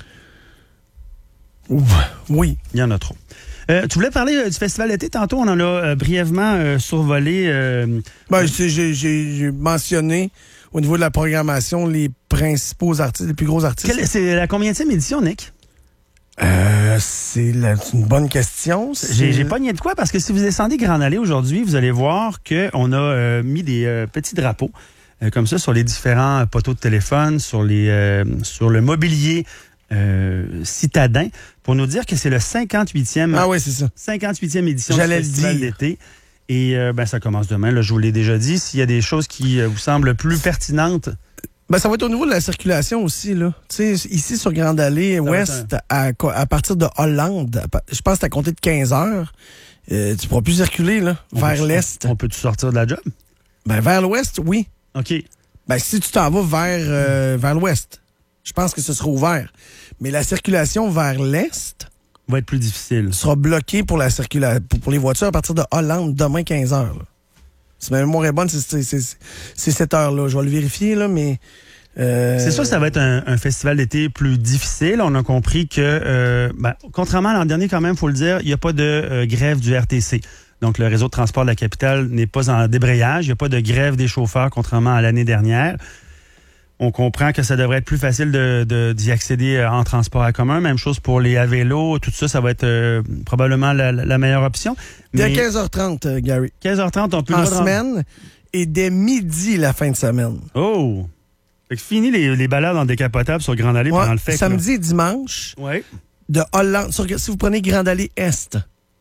Oui. Il y en a trop. Euh, tu voulais parler euh, du festival d'été. Tantôt, on en a euh, brièvement euh, survolé. Euh, Ben, j'ai, j'ai, j'ai mentionné au niveau de la programmation les principaux artistes, les plus gros artistes. quelle- c'est la combienième édition, Nick? Euh, c'est, la- c'est une bonne question. J'ai, j'ai pogné de quoi? Parce que si vous descendez Grande Allée aujourd'hui, vous allez voir qu'on a euh, mis des euh, petits drapeaux euh, comme ça sur les différents poteaux de téléphone, sur, les, euh, sur le mobilier euh, citadin, pour nous dire que c'est le cinquante-huitième, Ah oui, c'est ça. cinquante-huitième édition J'allais du le festival dire. d'été. Et euh, ben, ça commence demain, là, je vous l'ai déjà dit. S'il y a des choses qui euh, vous semblent plus pertinentes, Ben, ça va être au niveau de la circulation aussi, là. Tu sais, ici, sur Grande Allée, va ouest, à, à partir de Hollande, à pa- je pense que c'est à compter de quinze heures, euh, tu pourras plus circuler, là, on vers peut- l'est. On peut-tu sortir de la job? Ben, vers l'ouest, oui. OK. Ben, si tu t'en vas vers, euh, vers l'ouest, je pense que ce sera ouvert. Mais la circulation vers l'est Va être plus difficile. sera bloquée pour la circula- pour, pour les voitures à partir de Hollande demain quinze heures. Là. Si ma mémoire est bonne, c'est, c'est, c'est, c'est cette heure-là. Je vais le vérifier, là, mais... euh, C'est sûr que ça va être un, un festival d'été plus difficile. On a compris que, euh, ben, contrairement à l'an dernier, quand même, il faut le dire, il n'y a pas de euh, grève du R T C. Donc, le réseau de transport de la capitale n'est pas en débrayage. Il n'y a pas de grève des chauffeurs, contrairement à l'année dernière. On comprend que ça devrait être plus facile de, de, d'y accéder en transport à commun. Même chose pour les à vélo. Tout ça, ça va être euh, probablement la, la meilleure option. Dès Mais quinze heures trente, euh, Gary. quinze heures trente, on peut... En le droit de- semaine et dès midi la fin de semaine. Oh! Fait que fini les, les balades en décapotable sur Grande Allée Ouais, pendant le fait. samedi et dimanche, Oui. de Hollande... sur- si vous prenez Grande Allée Est,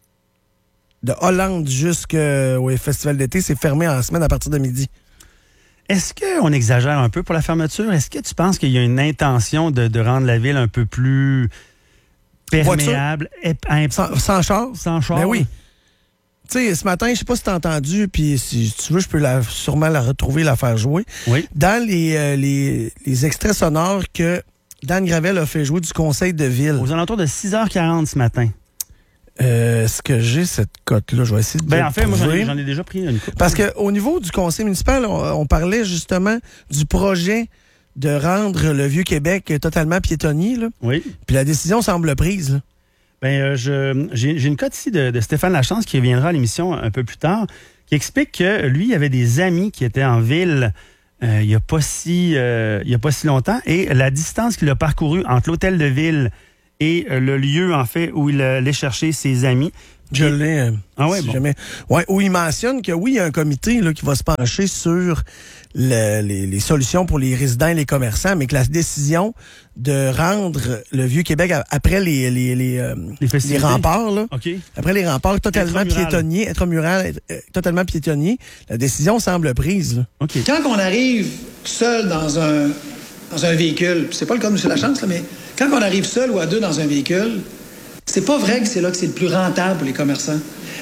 de Hollande jusqu'au festival d'été, c'est fermé en semaine à partir de midi. Est-ce qu'on exagère un peu pour la fermeture? Est-ce que tu penses qu'il y a une intention de, de rendre la ville un peu plus perméable, ép- imp- Sans, sans char? sans char? Ben oui. Tu sais, ce matin, je sais pas si t'as entendu, puis si tu veux, je peux la, sûrement la retrouver, la faire jouer. Oui. Dans les, euh, les, les extraits sonores que Dan Gravel a fait jouer du conseil de ville, Aux alentours de six heures quarante ce matin. euh, est-ce que j'ai cette cote-là? Je vais essayer de Ben, le en fait, moi, j'en trouver. ai, j'en ai déjà pris une coupe. Parce qu'au niveau du conseil municipal, on, on parlait justement du projet de rendre le Vieux-Québec totalement piétonnier, là. Oui. Puis la décision semble prise, là. Ben, euh, je, j'ai, j'ai une cote ici de, de Stéphane Lachance qui reviendra à l'émission un peu plus tard, qui explique que lui, il avait des amis qui étaient en ville euh, il n'y a pas si, euh, il y a pas si longtemps, et la distance qu'il a parcourue entre l'hôtel de ville et euh, le lieu, en fait, où il allait chercher ses amis. Je l'ai. euh, Ah ouais, si bon. jamais. Ouais, où il mentionne que oui, il y a un comité là, qui va se pencher sur le- les, les solutions pour les résidents et les commerçants, mais que la décision de rendre le Vieux-Québec a- après les, les, les, euh, Les les festivités. remparts, là, OK. après les remparts totalement Intramural. piétonniers, intramural, euh, totalement piétonniers, la décision semble prise. Là. OK. Quand on arrive seul dans un, dans un véhicule, puis c'est pas le cas de M. Lachance, là, mais quand on arrive seul ou à deux dans un véhicule, c'est pas vrai que c'est là que c'est le plus rentable pour les commerçants.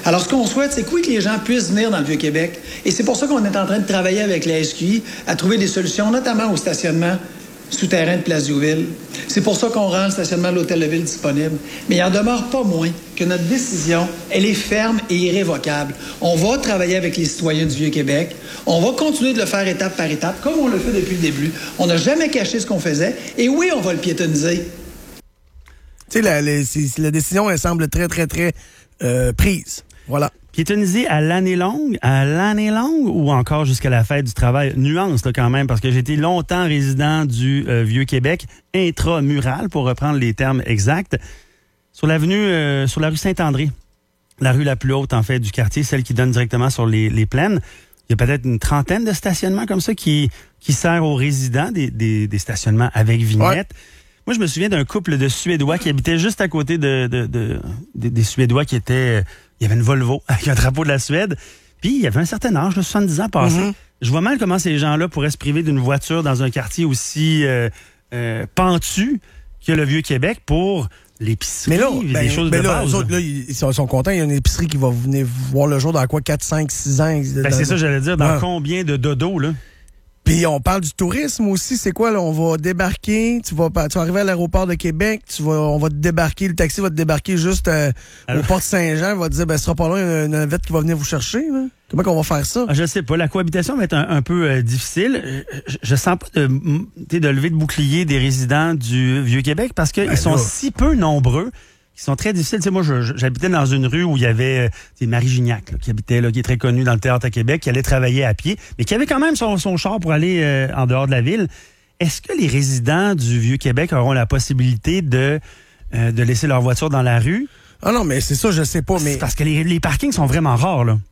Alors, ce qu'on souhaite, c'est que oui, que les gens puissent venir dans le Vieux-Québec. Et c'est pour ça qu'on est en train de travailler avec la S Q I à trouver des solutions, notamment au stationnement souterrain de Place Diouville. C'est pour ça qu'on rend le stationnement de l'Hôtel de Ville disponible. Mais il en demeure pas moins que notre décision, elle est ferme et irrévocable. On va travailler avec les citoyens du Vieux-Québec. On va continuer de le faire étape par étape, comme on le fait depuis le début. On n'a jamais caché ce qu'on faisait. Et oui, on va le piétonniser. Tu sais, la, la, la décision, elle semble très, très, très euh, prise. Voilà. Piétonniser à l'année longue, à l'année longue ou encore jusqu'à la fête du travail? Nuance là, quand même, parce que j'ai été longtemps résident du euh, Vieux-Québec, intramural, pour reprendre les termes exacts, sur l'avenue, euh, sur la rue Saint-André, la rue la plus haute en fait du quartier, celle qui donne directement sur les, les plaines. Il y a peut-être une trentaine de stationnements comme ça qui, qui sert aux résidents, des, des, des stationnements avec vignette. Ouais. Moi, je me souviens d'un couple de Suédois qui habitait juste à côté de, de, de, de des Suédois qui étaient... Euh, il y avait une Volvo avec un drapeau de la Suède. Puis, il y avait un certain âge, là, soixante-dix ans passés. Mm-hmm. Je vois mal comment ces gens-là pourraient se priver d'une voiture dans un quartier aussi euh, euh, pentu que le Vieux-Québec pour l'épicerie, mais là, des ben, choses ben de là, base. Eux autres, là, ils sont, sont contents. Il y a une épicerie qui va venir voir le jour dans quoi, quatre, cinq, six ans. Ben, c'est ça, j'allais dire. Dans ouais. combien de dodos, là? Puis on parle du tourisme aussi, c'est quoi là? On va débarquer, tu vas, tu vas arriver à l'aéroport de Québec, tu vas, on va te débarquer, le taxi va te débarquer juste euh, au port de Saint-Jean, il va te dire, ben ce sera pas loin, une navette qui va venir vous chercher. Là. Comment qu'on va faire ça? Je sais pas, la cohabitation va être un, un peu euh, difficile. Je, je sens pas de, de lever de bouclier des résidents du Vieux-Québec parce qu'ils ben sont là. si peu nombreux. Qui sont très difficiles. Tu sais, moi, je, j'habitais dans une rue où il y avait euh, Marie Gignac, là, qui habitait là, qui est très connue dans le théâtre à Québec, qui allait travailler à pied, mais qui avait quand même son, son char pour aller euh, en dehors de la ville. Est-ce que les résidents du Vieux-Québec auront la possibilité de, euh, de laisser leur voiture dans la rue? Ah non, mais c'est ça, je sais pas, mais... C'est parce que les, les parkings sont vraiment rares, là.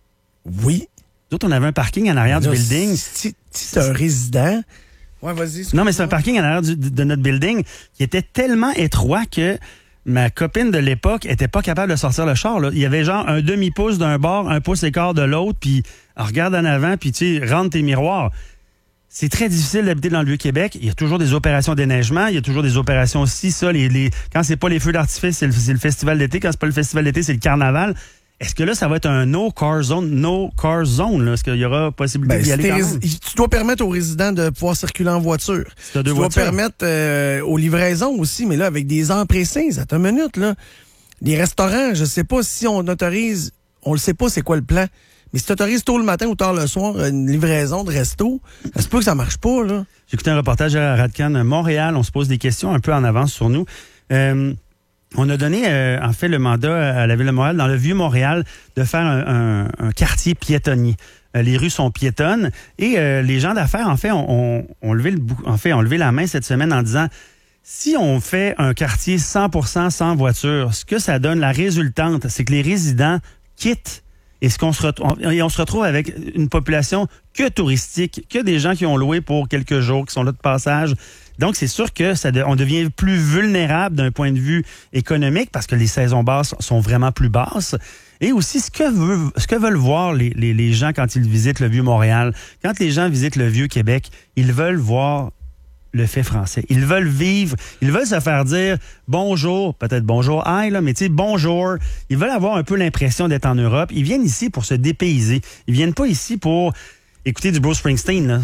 Oui. D'autres, on avait un parking en arrière là, du building. Si, si t'es un résident... Ouais, vas-y. Non, mais c'est un parking en arrière du, de notre building qui était tellement étroit que ma copine de l'époque était pas capable de sortir le char. Là. Il y avait genre un demi-pouce d'un bord, un pouce écart de l'autre, puis regarde en avant, puis tu sais, rentre tes miroirs. C'est très difficile d'habiter dans le Vieux-Québec. Il y a toujours des opérations déneigement, il y a toujours des opérations aussi, ça, les, les, quand c'est pas les feux d'artifice, c'est le, c'est le festival d'été. Quand c'est pas le festival d'été, c'est le carnaval. Est-ce que là, ça va être un no-car zone, no-car zone, là? Est-ce qu'il y aura possibilité ben, d'y aller quand même? Tu dois permettre aux résidents de pouvoir circuler en voiture. Si t'as deux tu voitures. dois permettre euh, aux livraisons aussi, mais là, avec des heures précises. Attends une minute, là. Les restaurants, je sais pas si on autorise, on le sait pas c'est quoi le plan, mais si tu autorises tôt le matin ou tard le soir une livraison de resto, ça se peut que ça marche pas, là. J'ai écouté un reportage à Radcan Montréal. On se pose des questions un peu en avance sur nous. Euh, On a donné, euh, en fait, le mandat à la Ville de Montréal, dans le Vieux-Montréal, de faire un, un, un quartier piétonnier. Euh, les rues sont piétonnes et euh, les gens d'affaires, en fait, ont, ont, ont levé le, en fait, ont levé la main cette semaine en disant, si on fait un quartier cent pour cent sans voiture, ce que ça donne, la résultante, c'est que les résidents quittent et ce qu'on se retrouve, et on se retrouve avec une population que touristique, que des gens qui ont loué pour quelques jours, qui sont là de passage. Donc, c'est sûr que ça de, on devient plus vulnérable d'un point de vue économique parce que les saisons basses sont vraiment plus basses. Et aussi, ce que, veut, ce que veulent voir les, les, les gens quand ils visitent le Vieux-Montréal, quand les gens visitent le Vieux-Québec, ils veulent voir le fait français. Ils veulent vivre, ils veulent se faire dire bonjour, peut-être bonjour, hi, là, mais tu sais, bonjour. Ils veulent avoir un peu l'impression d'être en Europe. Ils viennent ici pour se dépayser. Ils viennent pas ici pour écouter du Bruce Springsteen, là.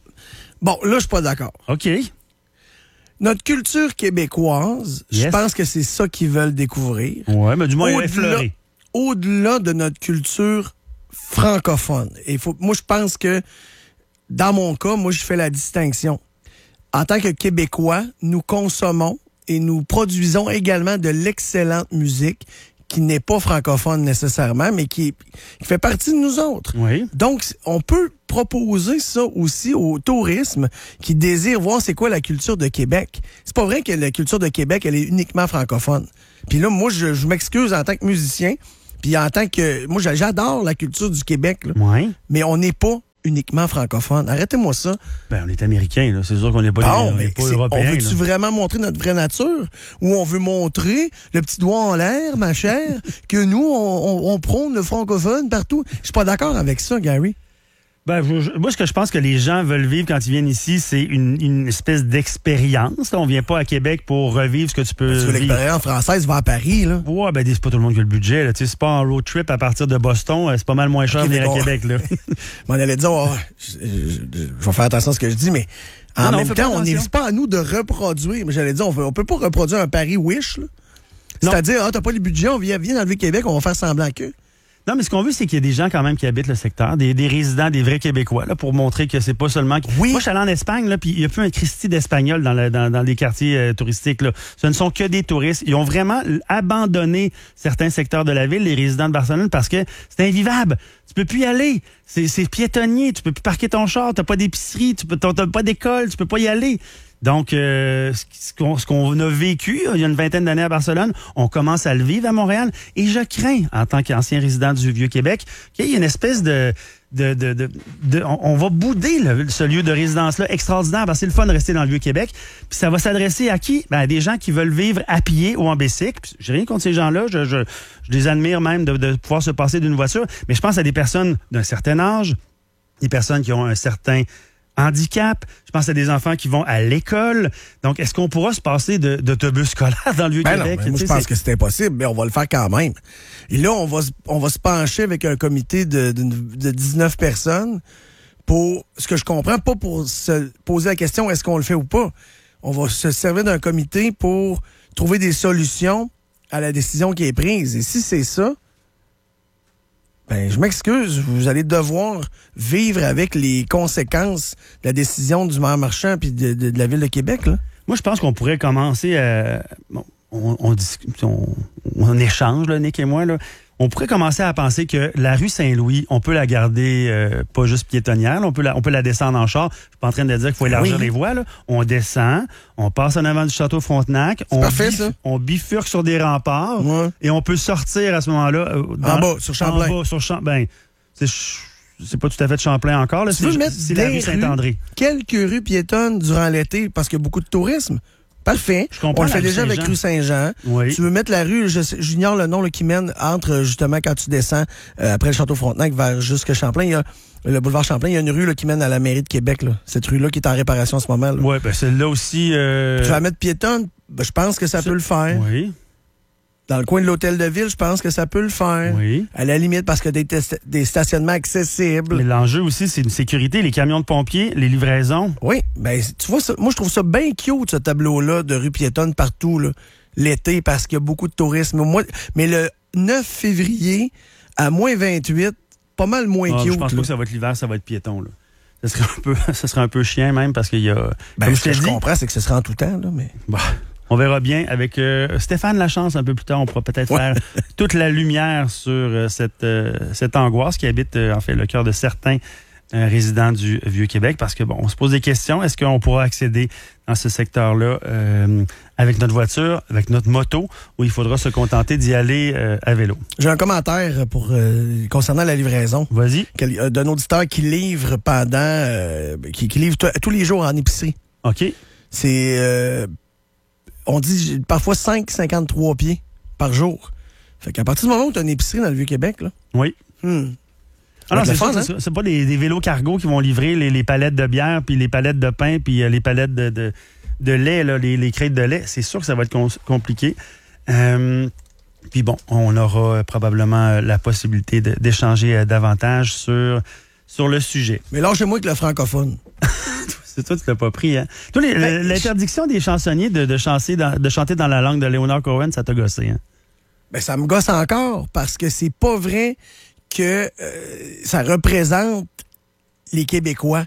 Bon, là, je suis pas d'accord. OK. Notre culture québécoise, yes. Je pense que c'est ça qu'ils veulent découvrir. Ouais, mais du moins, effleuré. Au-delà de notre culture francophone. Et faut, moi, je pense que, dans mon cas, moi, je fais la distinction. En tant que Québécois, nous consommons et nous produisons également de l'excellente musique qui n'est pas francophone nécessairement, mais qui, qui fait partie de nous autres. Oui. Donc, on peut proposer ça aussi au tourisme qui désire voir c'est quoi la culture de Québec. C'est pas vrai que la culture de Québec, elle est uniquement francophone. Puis là, moi, je, je m'excuse en tant que musicien, puis en tant que... Moi, j'adore la culture du Québec, là, oui. Mais on n'est pas uniquement francophone. Arrêtez-moi ça. Ben, on est américain, là. C'est sûr qu'on n'est pas, bon, les, on est pas européen. On veut-tu vraiment montrer notre vraie nature? Ou on veut montrer le petit doigt en l'air, ma chère, que nous, on, on, on prône le francophone partout? Je suis pas d'accord avec ça, Gary. Ben, je- je- moi, ce que je pense que les gens veulent vivre quand ils viennent ici, c'est une, une espèce d'expérience. Là. On vient pas à Québec pour revivre ce que tu peux Tu veux vivre. l'expérience française, va à Paris, là. Ouais, ben c'est pas tout le monde qui a le budget. Là. Tu sais, c'est pas en road trip à partir de Boston. euh, C'est pas mal moins cher Ok, de venir mais à bon. Québec. Là. On allait dire, oh, je, je- je- je vais faire attention à ce que je dis, mais en Non, non, même fais pas temps, on attention. n'est pas à nous de reproduire. Mais j'allais dire, on peut, on peut pas reproduire un Paris Wish, là. Non. C'est-à-dire, ah, t'as pas les budgets, on vient, viens dans le Vieux-Québec, on va faire semblant que. Non, mais ce qu'on veut, c'est qu'il y a des gens quand même qui habitent le secteur, des, des résidents, des vrais Québécois, là, pour montrer que c'est pas seulement... Oui. Moi, je suis allé en Espagne, là, puis il y a plus un Christi d'Espagnol dans, le- dans, dans les quartiers euh, touristiques. Là. Ce ne sont que des touristes. Ils ont vraiment abandonné certains secteurs de la ville, les résidents de Barcelone, parce que c'est invivable. Tu peux plus y aller. C'est, c'est piétonnier. Tu peux plus parquer ton char. T'as pas d'épicerie. Tu peux, t'as, t'as pas d'école. Tu peux pas y aller. Donc, euh, ce qu'on, ce qu'on a vécu il y a une vingtaine d'années à Barcelone, on commence à le vivre à Montréal. Et je crains, en tant qu'ancien résident du Vieux-Québec, qu'il y ait une espèce de... de, de, de, de on, on va bouder le- ce lieu de résidence-là extraordinaire parce que c'est le fun de rester dans le Vieux-Québec. Puis ça va s'adresser à qui? Ben, à des gens qui veulent vivre à pied ou en bicycle. Puis j'ai rien contre ces gens-là. Je, je, je les admire même de, de pouvoir se passer d'une voiture. Mais je pense à des personnes d'un certain âge, des personnes qui ont un certain handicap. Je pense à des enfants qui vont à l'école. Donc, est-ce qu'on pourra se passer de, d'autobus scolaires dans le Ben non, Vieux-Québec? ben moi, je Tu sais, pense c'est- que c'est impossible, mais on va le faire quand même. Et là, on va, se- on va se pencher avec un comité de, de, de dix-neuf personnes pour, ce que je comprends, pas pour se poser la question est-ce qu'on le fait ou pas. On va se servir d'un comité pour trouver des solutions à la décision qui est prise. Et si c'est ça, ben, je m'excuse, vous allez devoir vivre avec les conséquences de la décision du maire Marchand puis de, de, de la Ville de Québec, là. Moi, je pense qu'on pourrait commencer à... Bon, on, on, discute, on, on échange, là, Nick et moi. Là. On pourrait commencer à penser que la rue Saint-Louis, on peut la garder euh, pas juste piétonnière, là, on peut la, on peut la descendre en char. Je suis pas en train de dire qu'il faut élargir Oui. les voies. Là. On descend, on passe en avant du château Frontenac, on, parfait, ça. on bifurque sur des remparts Ouais. et on peut sortir à ce moment-là. euh, dans- En bas, sur Champlain. En bas, sur Champlain. Ben, c'est, c'est pas tout à fait de Champlain encore. Là. Tu veux C'est, mettre c'est la des rue Saint-André. rues, quelques rues piétonnes durant l'été parce qu'il y a beaucoup de tourisme. Parfait. Je comprends On le la fait rue déjà avec Saint-Jean. rue Saint-Jean. Oui. Tu veux mettre la rue, je sais- j'ignore le nom là, qui mène entre euh, justement quand tu descends euh, après le Château Frontenac vers jusque Champlain. Il y a le boulevard Champlain, il y a une rue là, qui mène à la mairie de Québec. Là. Cette rue-là qui est en réparation en ce moment. Là. Oui, ben celle-là aussi... euh, Tu vas la mettre piétonne, ben, je pense que ça Ça- peut le faire. Oui, Dans le coin de l'hôtel de ville, je pense que ça peut le faire. oui. À la limite, parce que des, tes- des stationnements accessibles. Mais l'enjeu aussi, c'est une sécurité. Les camions de pompiers, les livraisons. Oui, ben tu vois, ça, moi je trouve ça bien cute, ce tableau-là de rue piétonne partout, là, l'été, parce qu'il y a beaucoup de tourisme. Moi, mais le neuf février, à moins vingt-huit, pas mal moins Ah, cute. je pense pas là. que ça va être l'hiver, ça va être piéton. Là. Ça serait un peu, ça serait un peu chien même parce qu'il y a... Ben, comme ce je t'ai que je dit, comprends, c'est que ce sera en tout temps, là, mais... bah, on verra bien avec euh, Stéphane Lachance un peu plus tard. On pourra peut-être Ouais. faire toute la lumière sur euh, cette, euh, cette angoisse qui habite euh, en fait le cœur de certains euh, résidents du Vieux-Québec. Parce que bon, on se pose des questions. Est-ce qu'on pourra accéder dans ce secteur-là euh, avec notre voiture, avec notre moto, ou il faudra se contenter d'y aller euh, à vélo? J'ai un commentaire pour euh, concernant la livraison Vas-y. quel- euh, d'un auditeur qui livre pendant... euh, qui, qui livre t- tous les jours en épicerie. OK. C'est... euh, on dit parfois cinq virgule cinquante-trois pieds par jour. Fait qu'à partir du moment où tu as une épicerie dans le Vieux-Québec, là... Oui. hmm, Ah non, va être c'est le sûr, fun, c'est hein? sûr. C'est pas des, des vélos cargo qui vont livrer les, les palettes de bière, puis les palettes de pain, puis euh, les palettes de, de, de lait, là, les, les crêtes de lait. C'est sûr que ça va être com- compliqué. Euh, puis bon, on aura euh, probablement euh, la possibilité de- d'échanger euh, davantage sur, sur le sujet. Mais lâchez-moi avec le francophone. C'est toi, tu l'as pas pris, hein? Toi, les- Ben, l'interdiction des chansonniers de, de, chanter dans, de chanter dans la langue de Leonard Cohen, ça t'a gossé, hein? Ben, ça me gosse encore parce que c'est pas vrai que euh, ça représente les Québécois.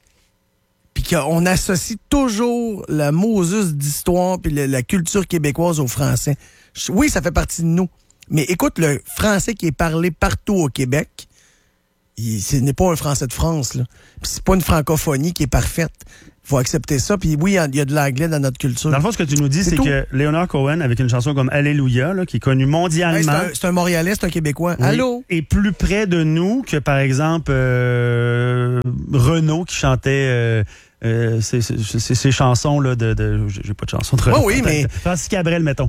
Puis qu'on associe toujours la Moses d'histoire puis le- la culture québécoise aux Français. Je- Oui, ça fait partie de nous. Mais écoute, le français qui est parlé partout au Québec, il- ce n'est pas un français de France, là. Puis c'est pas une francophonie qui est parfaite. Faut accepter ça. Puis oui, il y a- il y a de l'anglais dans notre culture. Dans le fond, ce que tu nous dis, C'est c'est tout. que Leonard Cohen, avec une chanson comme Alléluia, là, qui est connue mondialement... Hey, c'est un, c'est un Montréalais, c'est un Québécois. Oui. Allô? Est plus près de nous que, par exemple, euh, Renaud qui chantait euh, euh, ces, ces- ces- ces chansons là de, de j'ai pas de chanson de Renaud. Oh oui, mais- Francis Cabrel, mettons.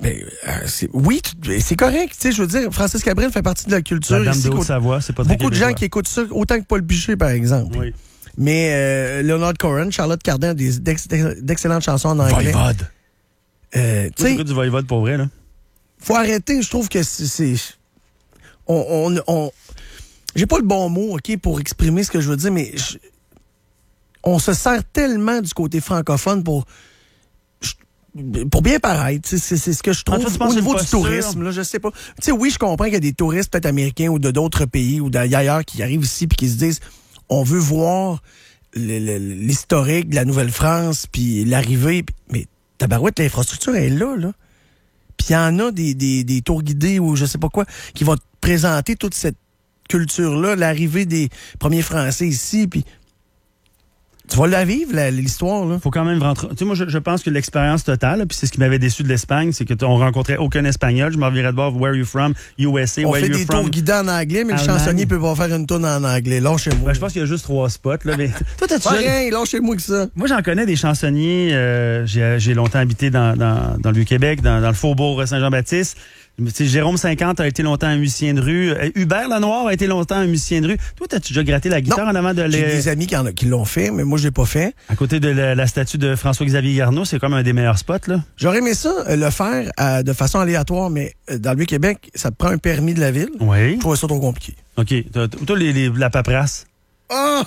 Ben, euh, c'est, oui, tu- c'est correct. Tu sais, je veux dire, Francis Cabrel fait partie de la culture. La Dame ici, de qu'au- Haute-Savoie, c'est pas très beaucoup de gens québécois. qui écoutent ça autant que Paul Bichet, par exemple. Oui. Mais euh, Leonard Cohen, Charlotte Cardin, des, d'ex- d'excellentes chansons en anglais. Voivode. Euh, tu Tu sais, écoutes du Voivode pour vrai, là? faut arrêter. Je trouve que c'est... c'est on, on, on- j'ai pas le bon mot, OK, pour exprimer ce que je veux dire, mais je- on se sert tellement du côté francophone pour... Pour bien paraître, c'est, c'est, c'est ce que je trouve Ah, toi, tu penses au que niveau c'est du pas tourisme, sûr? là, je sais pas. Tu sais, oui, je comprends qu'il y a des touristes peut-être américains ou de d'autres pays ou d'ailleurs qui arrivent ici puis qui se disent on veut voir le- le- l'historique de la Nouvelle-France puis l'arrivée, puis- mais tabarouette, l'infrastructure est là, là. Puis il y en a des, des, des tours guidés ou je sais pas quoi qui vont te présenter toute cette culture-là, l'arrivée des premiers Français ici, puis tu vas la vivre, la- l'histoire, là. Faut quand même rentrer. Tu sais, moi, je, je pense que l'expérience totale, puis c'est ce qui m'avait déçu de l'Espagne, c'est que t- on rencontrait aucun Espagnol. Je m'en revirais de voir Where you from, U S A, On Where fait you des from. tours guidés en anglais, mais le Allemagne. chansonnier peut pas faire une tourne en anglais. Lâchez-moi. Ben, je pense qu'il y a juste trois spots, là. Mais toi, t'as-tu Pas déjà- rien, lâchez-moi que ça. Moi, j'en connais des chansonniers. euh, j'ai, j'ai longtemps habité dans, dans, dans le Vieux-Québec, dans, dans le faubourg Saint-Jean-Baptiste. Tu sais, Jérôme cinquante a été longtemps un musicien de rue. Euh, Hubert Lenoir a été longtemps un musicien de rue. Toi, t'as-tu déjà gratté la guitare Non. en avant de J'ai les... des amis qui, en a- qui l'ont fait, mais moi, je l'ai pas fait. À côté de la, la statue de François-Xavier Garneau, c'est comme un des meilleurs spots, là. J'aurais aimé ça, euh, le faire euh, de façon aléatoire, mais euh, dans le Vieux-Québec, ça te prend un permis de la ville. Oui. Je trouvais ça trop compliqué. OK. T'as- t'as- Toi, les, les- la paperasse. Ah!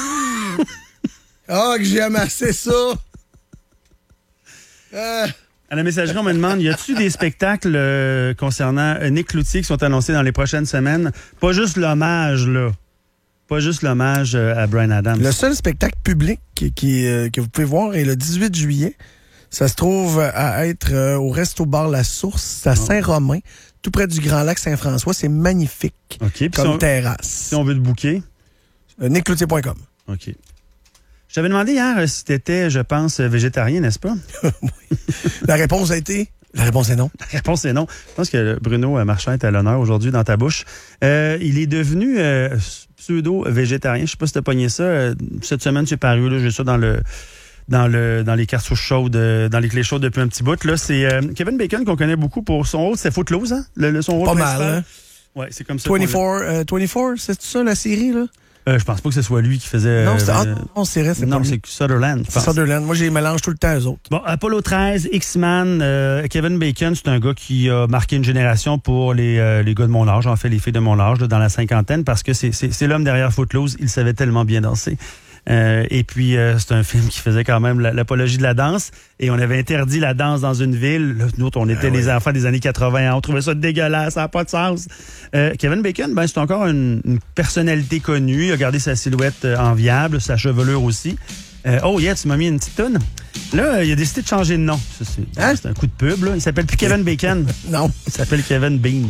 Ah, que j'ai amassé ça! Ah. À la messagerie, on me demande, y a-tu des spectacles euh, concernant euh, Nick Cloutier qui sont annoncés dans les prochaines semaines? Pas juste l'hommage, là. Pas juste l'hommage euh, à Bryan Adams. Le seul spectacle public qui, qui, euh, que vous pouvez voir est le dix-huit juillet. Ça se trouve à être euh, au Resto-Bar La Source, c'est à Saint-Romain, tout près du Grand Lac Saint-François. C'est magnifique OK. Puis comme si on, terrasse. si on veut te booker? Euh, nick cloutier point com. OK. Je t'avais demandé hier euh, si t'étais, je pense, euh, végétarien, n'est-ce pas? La réponse a été... La réponse est non. La réponse est non. Je pense que Bruno euh, Marchand est à l'honneur aujourd'hui dans ta bouche. Euh, il est devenu euh, pseudo-végétarien. Je sais pas si t'as pogné ça. Euh, cette semaine, c'est paru. Là, j'ai ça dans le... Dans, le, dans les cartouches chaudes, euh, dans les clés chaudes depuis un petit bout. Là, c'est euh, Kevin Bacon qu'on connaît beaucoup pour son rôle. C'est Footloose, hein? Le, le- son rôle Pas principal. mal, hein? Ouais, c'est comme ça. qu'on l'a- vingt-quatre, euh, vingt-quatre, c'est ça la série, là? Euh, je pense pas que ce soit lui qui faisait. non, c'est... euh, Ah, non, c'est vrai, c'est non, pas lui. c'est Sutherland. je C'est pense. Sutherland. Moi, j'ai mélange tout le temps eux autres. Bon, Apollo treize, X-Man, euh, Kevin Bacon, c'est un gars qui a marqué une génération pour les, euh, les gars de mon âge, en fait les filles de mon âge, là, dans la cinquantaine, parce que c'est, c'est, c'est l'homme derrière Footloose. Il savait tellement bien danser. Euh, et puis, euh, c'est un film qui faisait quand même la- l'apologie de la danse. Et on avait interdit la danse dans une ville. Là, nous autres, on était Ah les ouais. enfants des années quatre-vingts. On trouvait ça dégueulasse, ça n'a pas de sens. Euh, Kevin Bacon, ben, c'est encore une, une personnalité connue. Il a gardé sa silhouette euh, enviable, sa chevelure aussi. Euh, oh yeah, tu m'as mis une petite toune. Là, euh, il a décidé de changer de nom. Ça, c'est, Hein? c'est un coup de pub. Là. Il s'appelle plus Kevin Bacon. Non. Il s'appelle Kevin Bean.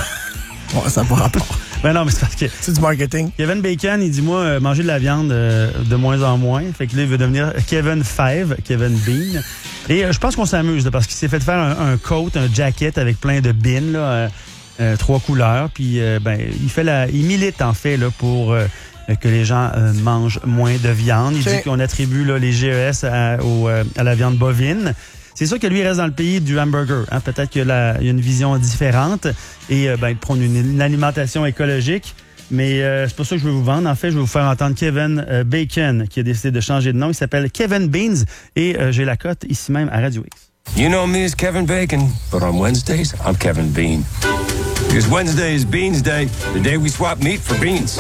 Bon, ça n'a pas rapport. Ben non, mais c'est parce que C'est du marketing. Kevin Bacon, il dit, moi, euh, manger de la viande euh, de moins en moins. Fait que là, il veut devenir Kevin Fève, Kevin Bean. Et euh, je pense qu'on s'amuse, là, parce qu'il s'est fait faire un, un coat, un jacket avec plein de beans, là, euh, euh, trois couleurs. Puis, euh, ben, il fait la, il milite, en fait, là, pour euh, que les gens euh, mangent moins de viande. Il Okay. dit qu'on attribue là, les G E S à, au, euh, à la viande bovine. C'est sûr que lui, il reste dans le pays du hamburger. Hein? Peut-être qu'il y a, la- il y a une vision différente et euh, ben, il prône une, une alimentation écologique. Mais euh, c'est pas ça que je veux vous vendre. En fait, je vais vous faire entendre Kevin euh, Bacon qui a décidé de changer de nom. Il s'appelle Kevin Beans et euh, j'ai la cote ici même à Radio X. You know me as Kevin Bacon, but on Wednesdays, I'm Kevin Bean. Because Wednesday is Beans Day, the day we swap meat for beans.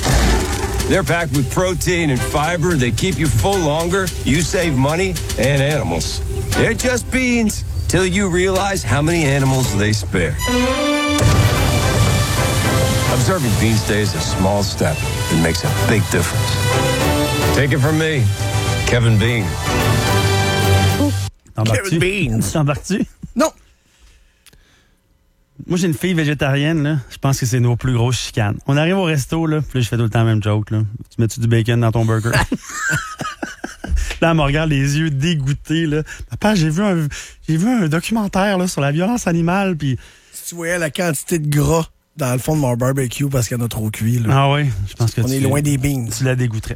They're packed with protein and fiber. They keep you full longer. You save money and animals. They're just beans till you realize how many animals they spare. Observing Beans Day is a small step that makes a big difference. Take it from me, Kevin Bean. T'embarques-tu? Kevin Beans. T'embarques-tu? Non. Moi, j'ai une fille végétarienne, là. Je pense que c'est nos plus grosses chicanes. On arrive au resto, là, puis là, je fais tout le temps la même joke, là. Tu mets-tu du bacon dans ton burger? Là, elle me regarde les yeux dégoûtés, là. Papa, j'ai vu un, j'ai vu un documentaire, là, sur la violence animale, puis... Si tu voyais la quantité de gras dans le fond de mon barbecue parce qu'il y en a trop cuit, là. Ah oui, je pense que On tu... est loin des beans. Tu la dégoûterais.